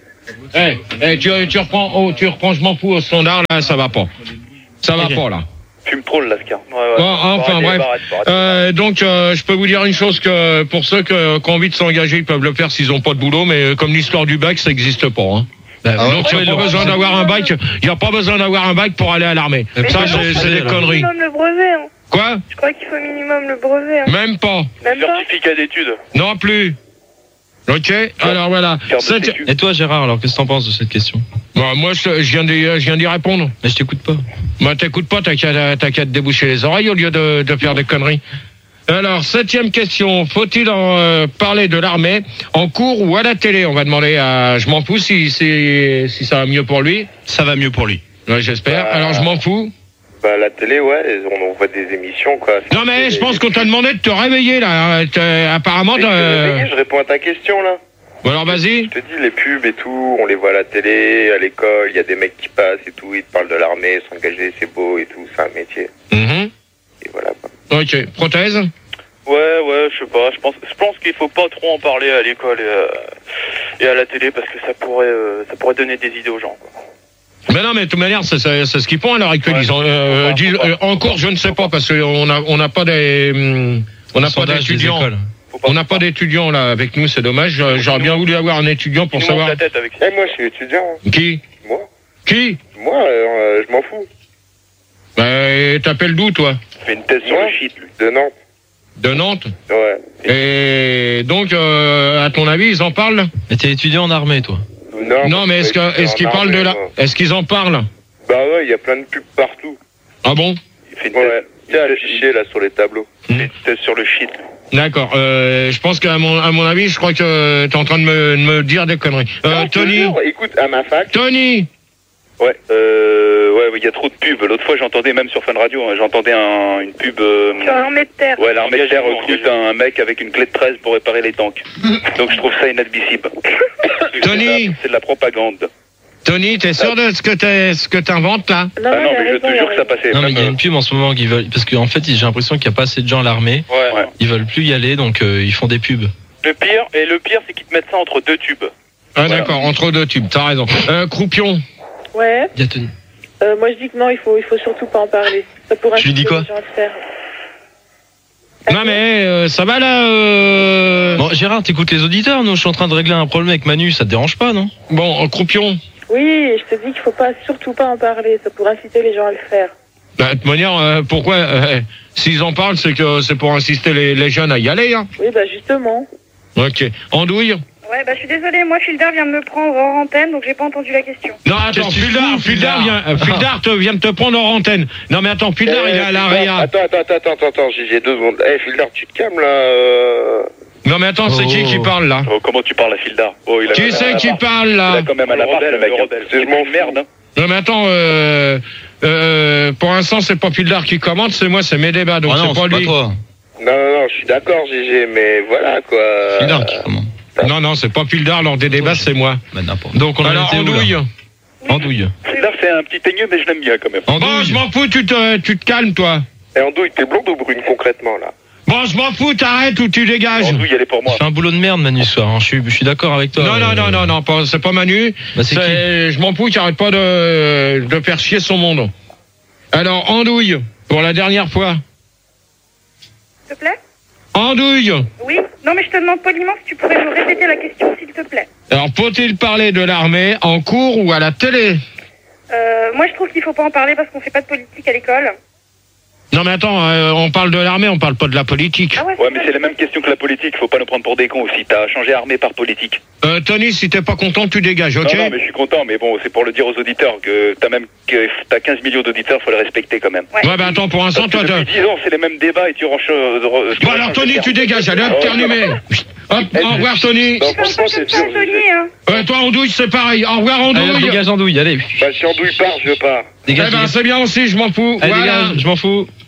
Tu reprends, je m'en fous au standard, là, ça va pas. Ça va pas, là. Fume trop, le Lascar. Enfin, bref. Donc, je peux vous dire une chose, que pour ceux qui ont envie de s'engager, ils peuvent le faire s'ils ont pas de boulot, mais comme l'histoire du bac, ça existe pas, hein. Donc il n'y a pas besoin d'avoir un bac. Il n'y a pas besoin d'avoir un bac pour aller à l'armée. Ça, c'est des conneries. Minimum le brevet. Hein. Quoi? Je crois qu'il faut minimum le brevet. Hein. Même pas. Même pas. Certificat d'études. Non plus. Ok. Alors voilà. Et toi, Gérard, alors qu'est-ce que t'en penses de cette question? Bah, moi, je viens d'y répondre. Mais je t'écoute pas. Bah, t'écoutes pas. T'as qu'à te déboucher les oreilles au lieu de faire des conneries. Alors, 7e question. Faut-il en parler de l'armée en cours ou à la télé? On va demander à... Je m'en fous si ça va mieux pour lui. Ça va mieux pour lui. Ouais, j'espère. Alors, je m'en fous. Bah, la télé, ouais, on voit des émissions, quoi. Non, mais je pense qu'on t'a demandé de te réveiller, là. Apparemment, je réponds à ta question, là. Bon, alors, vas-y. Je te dis, les pubs et tout, on les voit à la télé, à l'école, il y a des mecs qui passent et tout, ils te parlent de l'armée, s'engager, c'est beau et tout, c'est un métier. Et voilà, quoi. Ok. Prothèse? Ouais, je sais pas. Je pense qu'il faut pas trop en parler à l'école et à la télé parce que ça pourrait donner des idées aux gens, quoi. Mais non, mais de toute manière, c'est ce qu'ils font à l'heure actuelle. Ouais, encore, je ne sais pas, parce qu'on n'a pas des, on n'a pas d'étudiants. On n'a pas d'étudiants là avec nous, c'est dommage. J'aurais bien voulu avoir un étudiant pour savoir. La tête avec moi, je suis étudiant. Qui? Moi. Qui? Moi, je m'en fous. Bah, t'appelles d'où, toi? Fais une thèse sur le shit, lui. De Nantes. De Nantes? Ouais. Et donc, à ton avis, ils en parlent? Mais t'es étudiant en armée, toi? Non, mais est-ce qu'ils parlent de la... Est-ce qu'ils en parlent? Bah ouais, il y a plein de pubs partout. Ah bon? Il fait une thèse, tiens, affiché là sur les tableaux. Il fait une thèse sur le shit. D'accord. Je pense qu'à mon avis, je crois que t'es en train de me dire des conneries. Tony. Écoute, à ma fac. Tony. Ouais, il y a trop de pubs. L'autre fois, j'entendais même sur Fun Radio, j'entendais une pub. Sur l'armée de terre. Ouais, l'armée de terre recrute un mec avec une clé de 13 pour réparer les tanks. Donc je trouve ça inadmissible. Tony. C'est de la propagande. Tony, t'es sûr de ce que t'inventes là? Non, mais je te jure que ça passait. Non, mais il y a une pub en ce moment qui veulent, parce qu'en fait, j'ai l'impression qu'il n'y a pas assez de gens à l'armée. Ouais. Ils veulent plus y aller, donc ils font des pubs. Le pire, c'est qu'ils te mettent ça entre deux tubes. Ah d'accord, entre deux tubes, t'as raison. Croupion. Ouais. Il y a Tony. Moi je dis que non, il faut surtout pas en parler. Ça pourrait Tu lui dis quoi? Non mais ça va là. Bon, Gérard, t'écoutes les auditeurs. Nous, je suis en train de régler un problème avec Manu. Ça te dérange pas, non? Bon, Croupion. Oui, je te dis qu'il faut pas surtout pas en parler. Ça pourrait inciter les gens à le faire. Bah, de toute manière, pourquoi s'ils en parlent, c'est que c'est pour inciter les jeunes à y aller. Hein. Oui, bah justement. Ok. Andouille. Ouais, bah je suis désolée, moi Fildar vient de me prendre hors antenne, donc j'ai pas entendu la question. Non, attends, Fildar vient de te prendre hors antenne. Non, mais attends, Fildar, il est à la réa. Attends, j'ai 2 secondes. Fildar, tu te calmes, là Non, mais attends, c'est qui parle, là? Oh, comment tu parles à Fildar? Qui c'est qui parle, là? Il a quand même un appart, le mec. C'est mon merde. Non, mais attends, pour l'instant, c'est pas Fildar qui commente, c'est moi, c'est mes débats, donc c'est pas lui. Toi. Non, je suis d'accord, GG, mais voilà, quoi. Fildar qui commente. Non, c'est pas Fildar, lors des débats, c'est moi. Donc on a Andouille. Andouille. Fildar, c'est un petit teigneux, mais je l'aime bien quand même. Bon, je m'en fous, tu te calmes, toi. Et Andouille, t'es blonde ou brune, concrètement, là? Bon, je m'en fous, t'arrêtes ou tu dégages. Andouille, elle est pour moi. C'est un boulot de merde, Manu, ce soir. Hein. Je suis d'accord avec toi. Non, c'est pas Manu. Bah, c'est qui? Je m'en fous, tu arrêtes pas de faire chier son monde. Alors, Andouille, pour la dernière fois. S'il te plaît? Andouille. Oui? Non, mais je te demande poliment si tu pourrais me répéter la question, s'il te plaît. Alors, faut-il parler de l'armée en cours ou à la télé? Moi, je trouve qu'il faut pas en parler parce qu'on fait pas de politique à l'école. Non, mais attends, on parle de l'armée, on parle pas de la politique. Ah ouais, mais c'est la même question que la politique, faut pas nous prendre pour des cons aussi. T'as changé armée par politique. Tony, si t'es pas content, tu dégages, ok? Non, mais je suis content, mais bon, c'est pour le dire aux auditeurs que t'as 15 millions d'auditeurs, faut les respecter quand même. Ouais, bah attends, pour l'instant, toi... Depuis 10 ans, c'est les mêmes débats et tu ranges... Bon, alors, Tony, tu dégages, allez, hop, terminé. Hop, au revoir, Tony. Non, franchement, c'est dur, Tony, toi, Andouille, c'est pareil. Au revoir, Andouille. Allez, dégage Andouille, allez. Bah, si Andouille part, je pars. Eh ben, c'est bien aussi, je m'en fous. Allez, voilà. dégage, je m'en fous.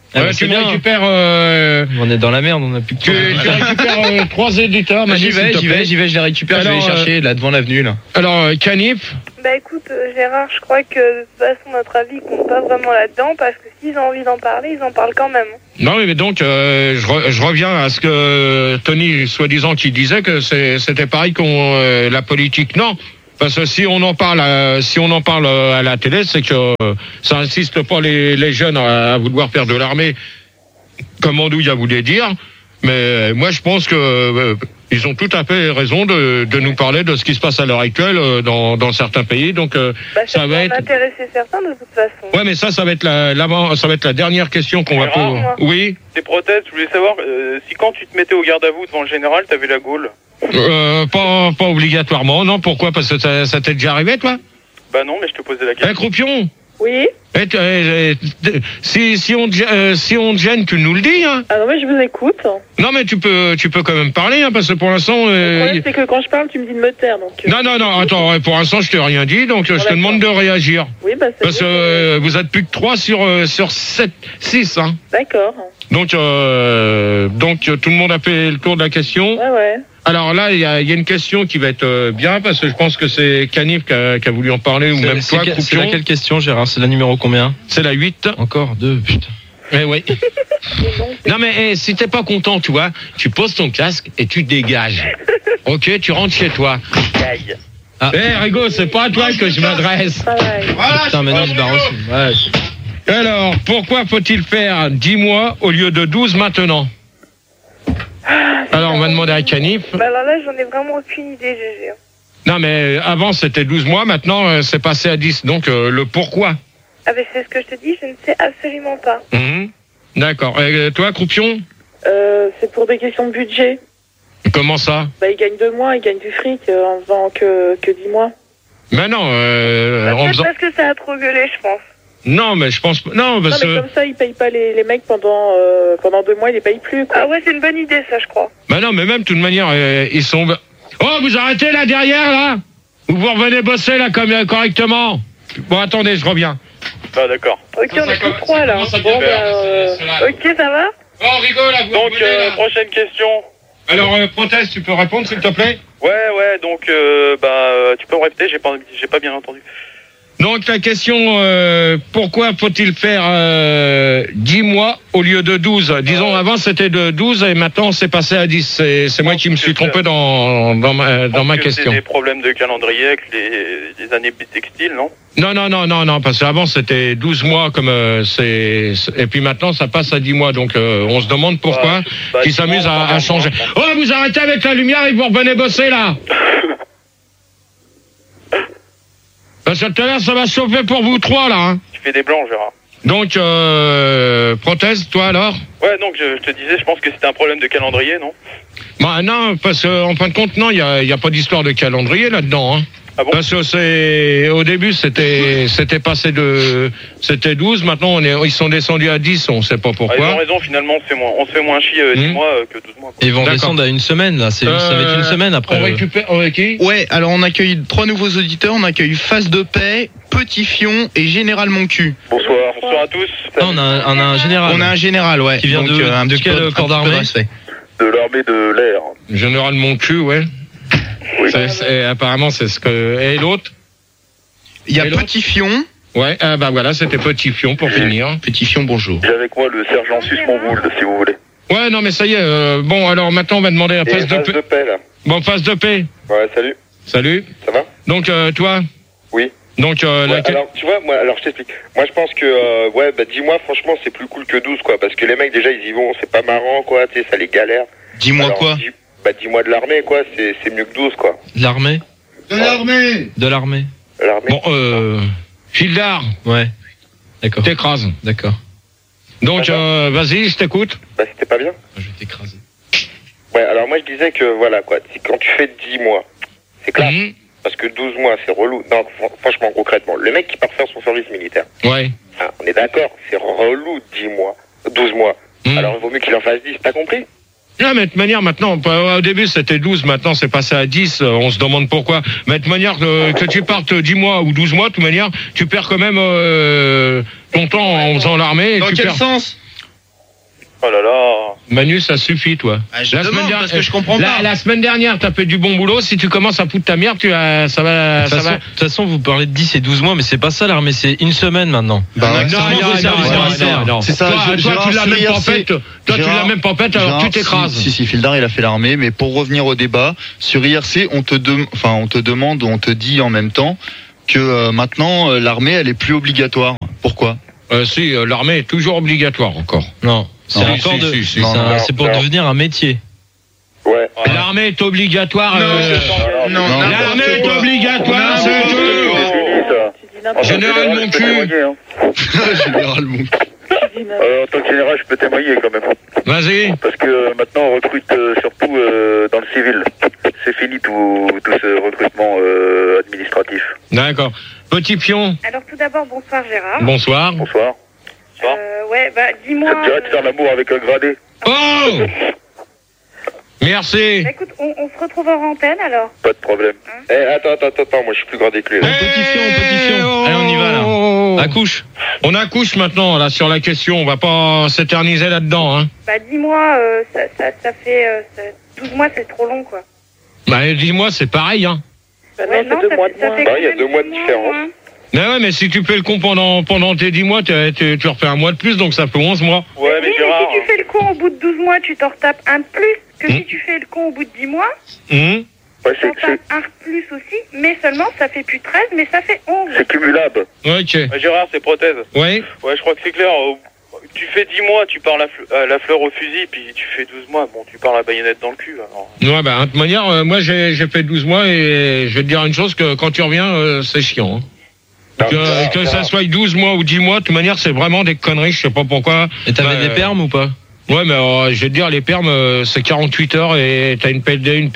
Tu me récupères. On est dans la merde, on a plus que. Tu récupères 3 éditeurs. J'y vais, je les récupère, je vais les chercher là devant l'avenue là. Alors, Canif. Bah écoute, Gérard, je crois que de toute façon notre avis compte pas vraiment là-dedans parce que s'ils ont envie d'en parler, ils en parlent quand même. Non, mais donc je reviens à ce que Tony, soi-disant, qui disait que c'était pareil qu'on la politique. Non, parce que si on en parle, à la télé, c'est que ça insiste pas les jeunes à vouloir faire de l'armée, comme Andouille a voulu dire. Mais moi, je pense que ils ont tout à fait raison de nous parler de ce qui se passe à l'heure actuelle dans certains pays. Donc ça va être intéresser certains de toute façon. Ouais, mais ça va être la dernière question qu'on va poser. Oui. Tes prothèses, je voulais savoir si quand tu te mettais au garde à vous devant le général, t'avais la gaule. Pas obligatoirement, non. Pourquoi? Parce que ça t'est déjà arrivé, toi? Bah non, mais je te posais la question. Croupion. Oui. Si on te gêne, tu nous le dis, hein. Ah non, mais je vous écoute. Non, mais tu peux quand même parler, hein, parce que pour l'instant. Le problème, c'est que quand je parle, tu me dis de me taire, donc. Non, attends, pour l'instant, je t'ai rien dit, donc je te demande de réagir. Oui, bah c'est. Parce que vous êtes plus que 3 sur 6, hein. D'accord. Donc tout le monde a fait le tour de la question. Ouais. Alors là, il y a une question qui va être bien, parce que je pense que c'est Canif qui a voulu en parler, ou même toi, Croupion. C'est laquelle question, Gérard? C'est la numéro combien? C'est la 8. Encore 2, putain. Eh oui. Non mais si t'es pas content, tu vois, tu poses ton casque et tu dégages. Ok, tu rentres chez toi. Rigo, c'est pas à toi que je m'adresse. Voilà, putain, maintenant je barre aussi. Ouais. Alors, pourquoi faut-il faire 10 mois au lieu de 12 maintenant? Alors, on va demander à Canif. Bah alors là, j'en ai vraiment aucune idée, GG. Non, mais avant, c'était 12 mois, maintenant, c'est passé à 10. Donc, le pourquoi? Ah, mais c'est ce que je te dis, je ne sais absolument pas. D'accord. Et toi, Croupion? C'est pour des questions de budget. Comment ça? Bah, ils gagnent 2 mois, ils gagnent du fric en faisant que 10 mois. Mais non, en faisant... parce que ça a trop gueulé, je pense. Non, mais je pense... Non, parce mais comme ça, ils payent pas les mecs pendant 2 mois, ils les payent plus, quoi. Ah ouais, c'est une bonne idée, ça, je crois. Bah non, mais même, de toute manière, ils sont... Oh, vous arrêtez là, derrière, là? Ou vous revenez bosser, là, correctement? Bon, attendez, je reviens. Ah, d'accord. Ok, on est tous 3, là. Ok, ça va? Oh, rigole, là, vous donc, prochaine question. Alors, Prothèse, tu peux répondre, s'il te plaît? Ouais, donc, tu peux me répéter, j'ai pas bien entendu. Donc la question, pourquoi faut-il faire 10 mois au lieu de 12? Disons, avant c'était de 12 et maintenant c'est passé à 10. C'est moi qui me suis trompé dans ma question. C'est des problèmes de calendrier avec les années textiles, non? Non, parce qu'avant c'était 12 mois comme et puis maintenant ça passe à 10 mois. Donc on se demande pourquoi qu'ils s'amusent à changer. Oh, vous arrêtez avec la lumière et vous revenez bosser là. Parce que tout à l'heure, ça va chauffer pour vous 3, là. Hein. Tu fais des blancs, Gérard. Donc, Prothèse, toi, alors? Ouais, donc, je te disais, je pense que c'était un problème de calendrier, non? Bah, non, parce qu'en fin de compte, non, il y a pas d'histoire de calendrier là-dedans, hein. Ah bon? Parce que au début, c'était passé c'était 12, maintenant, ils sont descendus à 10, on sait pas pourquoi. Ils ont raison, finalement, on se fait moins chier 10 mois que 12 mois. Quoi. Ils vont descendre à une semaine, là, ça va être une semaine après. On récupère, qui? Ouais, alors on accueille 3 nouveaux auditeurs, on accueille Face de Paix, Petit Fion et Général Mon Cul. Bonsoir à tous. Non, on a un général. On a un général, ouais. Qui vient de quel corps d'armée? De l'armée de l'air. Général Mon Cul, ouais. Oui. Apparemment, c'est ce que... Et l'autre? Il y a Petit Fion. Ouais, bah voilà, c'était Petit Fion pour finir. Petit Fion, bonjour. J'ai avec moi le sergent Suce-Monvould, si vous voulez. Ouais, non, mais ça y est. Bon, alors maintenant, on va demander à Face de Paix. Là. Bon, Face de Paix. Ouais, salut. Salut. Ça va? Donc, toi? Oui. Donc, alors, tu vois, je t'explique. Moi, je pense que, 10 mois, franchement, c'est plus cool que 12, quoi. Parce que les mecs, déjà, ils y vont, c'est pas marrant, quoi. Tu sais, ça les galère. 10 mois quoi? 10 mois de l'armée, quoi. C'est mieux que 12, quoi. De l'armée? De l'armée. Bon, Gildard. Ouais. D'accord. T'écrases. D'accord. Donc, vas-y, je t'écoute. Bah, c'était pas bien. Je vais t'écraser. Ouais, alors moi, je disais que, voilà, quoi. Quand tu fais 10 mois, c'est clair. Parce que 12 mois, c'est relou. Non, franchement, concrètement, le mec qui part faire son service militaire. Ouais. Ah, on est d'accord, c'est relou 12 mois. Alors, il vaut mieux qu'il en fasse 10, t'as compris? Non, mais de toute manière, maintenant, au début, c'était 12, maintenant, c'est passé à 10, on se demande pourquoi. Mais de toute manière, que tu partes 10 mois ou 12 mois, de toute manière, tu perds quand même ton temps en faisant l'armée. Dans quel sens? Oh là là. Manu, ça suffit, toi. Je demande parce que je comprends pas. La semaine dernière, t'as fait du bon boulot. Si tu commences à foutre ta merde, ça va. De toute façon, vous parlez de 10 et 12 mois, mais c'est pas ça l'armée, c'est une semaine maintenant. Non, c'est ça. Toi, tu l'as même pas faite. Toi, tu l'as même pas faite, alors tu t'écrases. Si, Fildar, il a fait l'armée, mais pour revenir au débat, sur IRC, on te demande, on te dit en même temps que maintenant, l'armée, elle est plus obligatoire. Pourquoi? Si, l'armée est toujours obligatoire encore. Non. C'est pour devenir un métier. Ouais. L'armée est obligatoire. Non. L'armée est obligatoire, c'est tout. Général mon cul. Général mon cul. En tant que général, je peux témoigner quand même. Vas-y. Parce que maintenant, on recrute surtout dans le civil. C'est fini tout ce recrutement administratif. D'accord. Petit pion. Alors tout d'abord, bonsoir Gérard. Bonsoir. Bonsoir. Ouais, bah dis-moi... Ça te dirait de faire l'amour avec un gradé? Oh! Merci. Bah, écoute, on se retrouve en antenne alors. Pas de problème. Attends, moi je suis plus gradé que lui. Petit fion. Allez, on y va là. Accouche. On accouche maintenant là sur la question, on va pas s'éterniser là-dedans. Hein. Bah dis-moi, ça fait 12 mois, c'est trop long quoi. Bah dis-moi, c'est pareil. Hein. Bah non, c'est 2 mois de moins. Il y a 2 mois de différence. Mais si tu fais le con pendant tes 10 mois, tu refais un mois de plus, donc ça fait 11 mois. Ouais, mais Gérard... si tu fais le con au bout de 12 mois, tu t'en retapes un de plus que si tu fais le con au bout de 10 mois. Ouais, tu t'en tapes un de plus aussi, mais seulement ça fait plus 13, mais ça fait 11. C'est cumulable. Ok. Gérard, c'est prothèse. Oui. Ouais, je crois que c'est clair. Tu fais 10 mois, tu pars la fleur au fusil, puis tu fais 12 mois, bon, tu pars la baïonnette dans le cul. Alors. Ouais, bah, de toute manière, moi j'ai fait 12 mois et je vais te dire une chose, que quand tu reviens, c'est chiant. Hein. Que ça soit 12 mois ou 10 mois, de toute manière, c'est vraiment des conneries, je sais pas pourquoi. Et t'avais des permes ou pas? Ouais, mais je vais te dire, les permes, c'est 48 heures et t'as une PLD,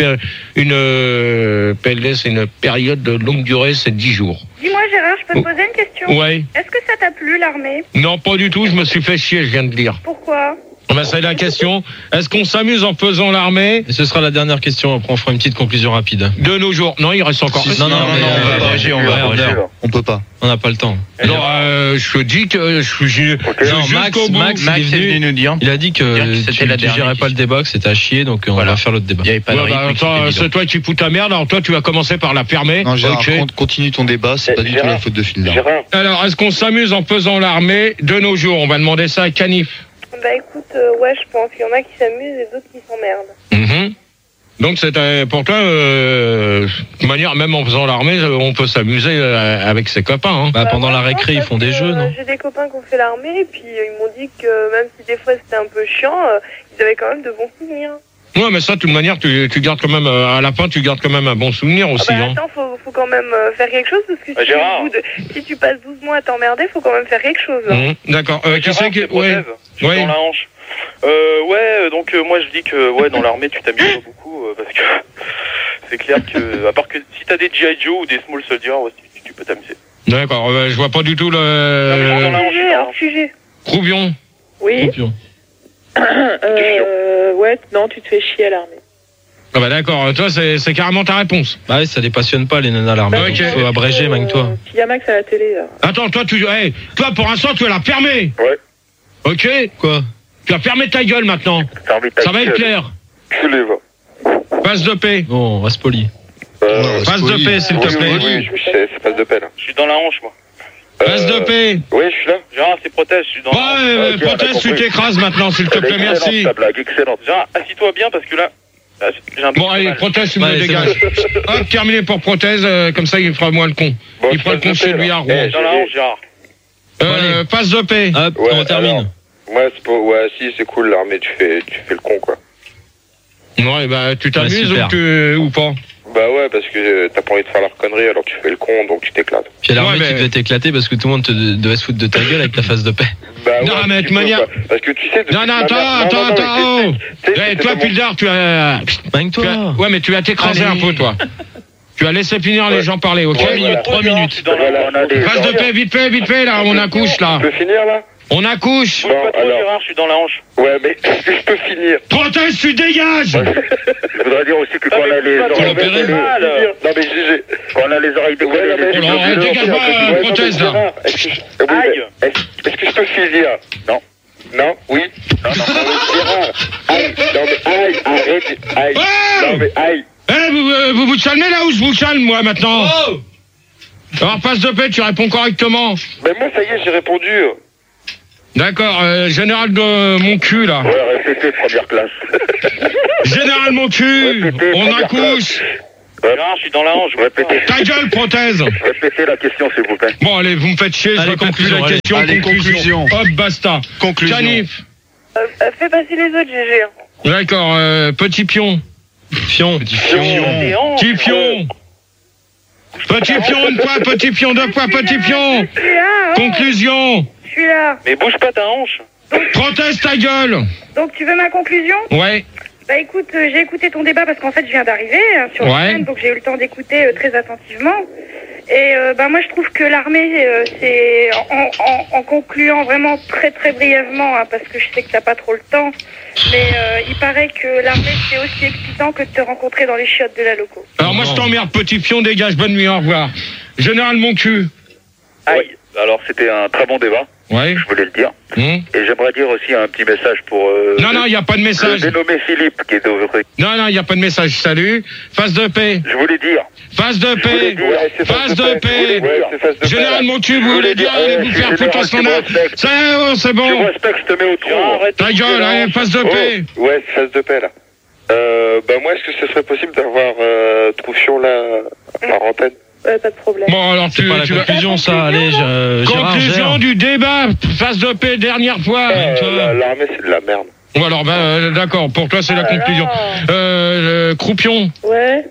PLD, c'est une période de longue durée, c'est 10 jours. Dis-moi Gérard, je peux te poser une question? Ouais. Est-ce que ça t'a plu l'armée? Non, pas du tout, je me suis fait chier, je viens de dire. Pourquoi? Ben, c'est la question. Est-ce qu'on s'amuse en faisant l'armée? Et ce sera la dernière question, après on fera une petite conclusion rapide. De nos jours. Non, il reste encore. Non, on peut pas. On n'a pas le temps. Non, je dis que Max est venu nous dire. Il a dit que tu gérais pas le débat, que c'était à chier, donc on va faire l'autre débat. Il y avait pas de c'est toi qui fous ta merde, alors toi tu vas commencer par la fermer. Non, Gérard, continue ton débat, c'est pas du tout la faute de Fildar. Alors, est-ce qu'on s'amuse en faisant l'armée de nos jours? On va demander ça à Canif. Bah écoute, ouais, je pense qu'il y en a qui s'amusent et d'autres qui s'emmerdent. Donc c'est pour toi, de toute manière, même en faisant l'armée, on peut s'amuser avec ses copains. Hein. Bah, pendant la récré, ils font des jeux, non? J'ai des copains qui ont fait l'armée et puis ils m'ont dit que même si des fois c'était un peu chiant, ils avaient quand même de bons souvenirs. Ouais, mais ça, de toute manière, tu gardes quand même, à la fin, tu gardes quand même un bon souvenir aussi. Attends, faut quand même faire quelque chose, parce que si tu passes 12 mois à t'emmerder, faut quand même faire quelque chose. Hein. D'accord. Qui c'est qui... Ouais. Dans la hanche. Donc moi je dis que dans l'armée tu t'amuses pas beaucoup, parce que c'est clair que, à part que si t'as des G.I. Joe ou des Small Soldiers, tu peux t'amuser. D'accord, je vois pas du tout Sujet. Croupion. Oui. Ouais, non, tu te fais chier à l'armée. Ah bah d'accord, toi c'est carrément ta réponse. Bah oui, ça les passionne pas les nanas à l'armée, donc il faut abréger même toi. Il y a Max à la télé. Attends, toi pour l'instant tu vas la fermer. Ouais. Ok. Quoi? Tu vas fermer ta gueule maintenant. Ça va être clair. Passe de paix. Bon, on reste poli. Passe de paix s'il te plaît. Oui, c'est passe de paix là. Je suis dans la hanche moi. Passe de paix. Oui, je suis là. Gérard, c'est prothèse, je suis dans la hanche. Prothèse, tu t'écrases maintenant s'il te plaît, merci. Ta blague, excellente. Gérard, assis-toi bien parce que là... Bon, allez, prothèse, tu me dégages. Hop, terminé pour prothèse, comme ça il fera moins le con. Il fera le con chez lui à Rouen. Dans la hanche, Gérard. Passe de paix. Hop, on termine. Si, c'est cool l'armée, tu fais le con quoi. Ouais, bah tu t'amuses ou pas? Bah ouais, parce que t'as pas envie de faire leur connerie, alors tu fais le con, donc tu t'éclates. Puis à l'armée, tu devais t'éclater parce que tout le monde devait se foutre de ta gueule avec ta face de paix. Bah non, mais de toute manière... Parce que tu sais... Non, attends. Toi, Pildar, tu as... Ouais, mais tu vas t'écraser un peu, toi. Tu vas laisser finir les gens parler, ok? 3 minutes. Face de paix, vite fait, là, on accouche, là. Tu peux finir, là? On accouche. Bon, alors... Gérard, je suis dans la hanche. Ouais, mais est-ce que je peux finir? Proteste, tu dégages. Je voudrais dire aussi que quand on a les oreilles... Non, mais quand on a les oreilles de... Ouais, dégage pas, proteste, là. Est-ce que je peux finir? Non. Non, oui. Non, Gérard. Aïe, non mais aïe, arrête, aïe. Non mais aïe. Vous vous calmez là ou je vous calme, moi, maintenant? Alors, passe de paix, tu réponds correctement. Mais moi, ça y est, j'ai répondu. D'accord, général de mon cul, là. Ouais, répétez, première classe. Général mon cul, répétez, on première accouche. Gérard, je suis dans la hanche. Répétez. Ta gueule, prothèse. Répétez la question, s'il vous plaît. Bon, allez, vous me faites chier, je répète plus la question. Allez, conclusion. Hop, basta. Conclusion. Canif. Fais passer les autres, GG. D'accord, petit pion. Pion. Petit pion. Petit pion. Petit pion, une fois, petit pion, deux fois, petit pion. Je suis là. Conclusion. Je suis là. Mais bouge pas ta hanche. Prothèse ta gueule. Donc, tu veux ma conclusion? Ouais. Bah écoute, j'ai écouté ton débat parce qu'en fait, je viens d'arriver sur la scène, donc j'ai eu le temps d'écouter très attentivement. Et bah moi, je trouve que l'armée, c'est en concluant vraiment très très brièvement, hein, parce que je sais que t'as pas trop le temps, mais il paraît que l'armée, c'est aussi excitant que de te rencontrer dans les chiottes de la loco. Alors moi, je t'emmerde, petit pion, dégage, bonne nuit, au revoir. Général mon cul. Oui. Alors, c'était un très bon débat. Ouais. Je voulais le dire. Et j'aimerais dire aussi un petit message pour... non, il n'y a pas de message. Le dénommé Philippe, qui est au truc. Non, il n'y a pas de message. Salut. Face de paix. Je voulais dire. Face de paix. Face de paix. Général mon cul, vous voulez dire, allez vous faire foutre en standard. C'est bon. Je respecte, je te mets au trou. Ta gueule, allez, face de paix. Ouais, face de paix, là. Bah moi, est-ce que ce serait possible d'avoir Troufion, là, par antenne? Pas de problème. Bon, alors c'est pas la conclusion, ça. Allez, conclusion du débat. Face de paix, dernière fois. L'armée, c'est de la merde. Bon, alors, d'accord. Pour toi, c'est la conclusion. Croupion. Ouais.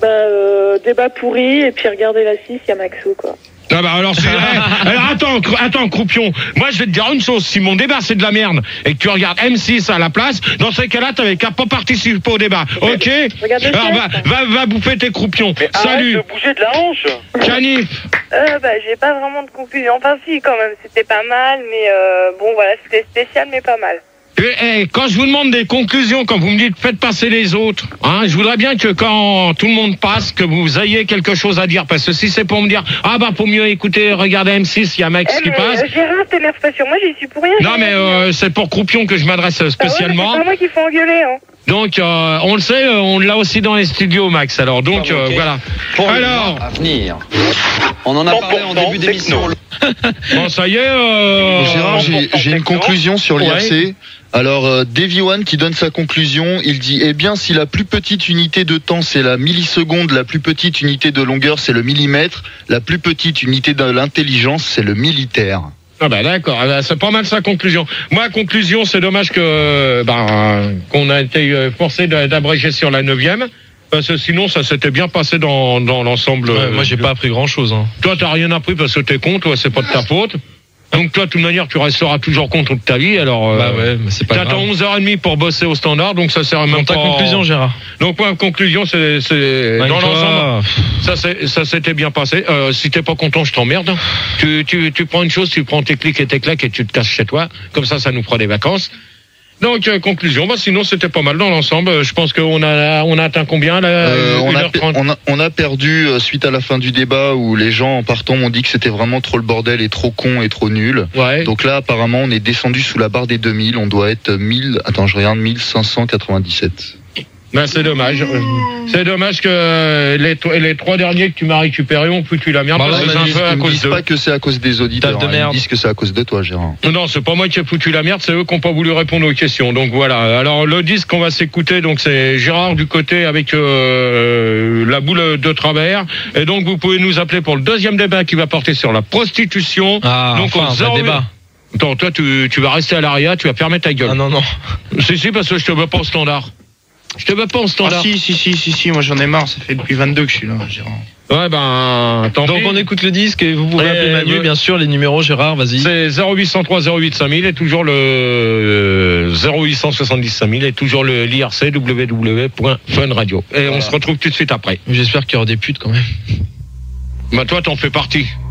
Débat pourri, et puis regardez la 6, il y a Maxou, quoi. Ah bah alors c'est alors attends Croupion, moi je vais te dire une chose, si mon débat c'est de la merde et que tu regardes M6 à la place, dans ces cas-là t'avais qu'à pas participer au débat, ok? Alors va bouffer tes croupions. Salut. Arrête de bouger de la hanche. Canif. J'ai pas vraiment de conclusion, enfin si quand même, c'était pas mal, mais bon voilà, c'était spécial mais pas mal. Quand je vous demande des conclusions, quand vous me dites faites passer les autres, hein, je voudrais bien que quand tout le monde passe, que vous ayez quelque chose à dire, parce que si c'est pour me dire pour mieux écouter, regardez M6, il y a Max qui passe. Gérard, t'énerve pas sur moi, j'y suis pour rien. Non mais c'est pour Croupion que je m'adresse spécialement. C'est pas moi qui faut engueuler, hein. Donc on le sait, on l'a aussi dans les studios, Max. Alors donc voilà. Pour alors à venir. On en a parlé en début d'émission. Bon, ça y est. Gérard, j'ai une conclusion sur l'IRC. Ouais. Alors, Davy One qui donne sa conclusion, il dit eh bien, si la plus petite unité de temps c'est la milliseconde, la plus petite unité de longueur c'est le millimètre, la plus petite unité de l'intelligence c'est le militaire. Ah bah d'accord, c'est pas mal sa conclusion. Moi, conclusion, c'est dommage que qu'on a été forcé d'abréger sur la 9e. Parce que sinon, ça s'était bien passé dans l'ensemble. Ouais, moi, j'ai pas appris grand-chose. Hein. Toi, t'as rien appris parce que t'es con, toi, c'est pas de ta faute. Donc toi, de toute manière, tu resteras toujours con toute ta vie. Alors, ouais, mais c'est pas grave. T'attends 11h30 pour bosser au standard, donc ça sert même pas. Ta conclusion, Gérard. Donc moi, conclusion, c'est dans l'ensemble, ça s'était bien passé. Si t'es pas content, je t'emmerde. Tu prends une chose, tu prends tes clics et tes claques et tu te casses chez toi. Comme ça nous fera des vacances. Donc conclusion, sinon c'était pas mal dans l'ensemble. Je pense qu'on a atteint combien là, on a perdu suite à la fin du débat où les gens en partant m'ont dit que c'était vraiment trop le bordel et trop con et trop nul. Ouais. Donc là apparemment on est descendu sous la barre des 2000, on doit être 1597. Ben c'est dommage. C'est dommage que les 3 derniers que tu m'as récupérés ont foutu la merde. Ils ne disent pas que c'est à cause des auditeurs. Ils disent que c'est à cause de toi, Gérard. Non, c'est pas moi qui ai foutu la merde, c'est eux qui n'ont pas voulu répondre aux questions. Donc voilà. Alors le disque qu'on va s'écouter, donc c'est Gérard du côté avec la boule de travers. Et donc vous pouvez nous appeler pour le deuxième débat qui va porter sur la prostitution. Donc enfin, un débat. Attends, toi tu vas rester à l'arrière, tu vas fermer ta gueule. Ah non. Si, parce que je te veux pas au standard. Je te veux pas en standard. Ah si, moi j'en ai marre, ça fait depuis 22 que je suis là, Gérard. Ouais tant donc pis. On écoute le disque et vous pouvez appeler Manu, bien sûr, les numéros, Gérard, vas-y. C'est 0803 08 5000 et toujours le 0870 5000 et toujours le l'IRC www.funradio. Et on se retrouve tout de suite après. J'espère qu'il y aura des putes quand même. Bah toi t'en fais partie.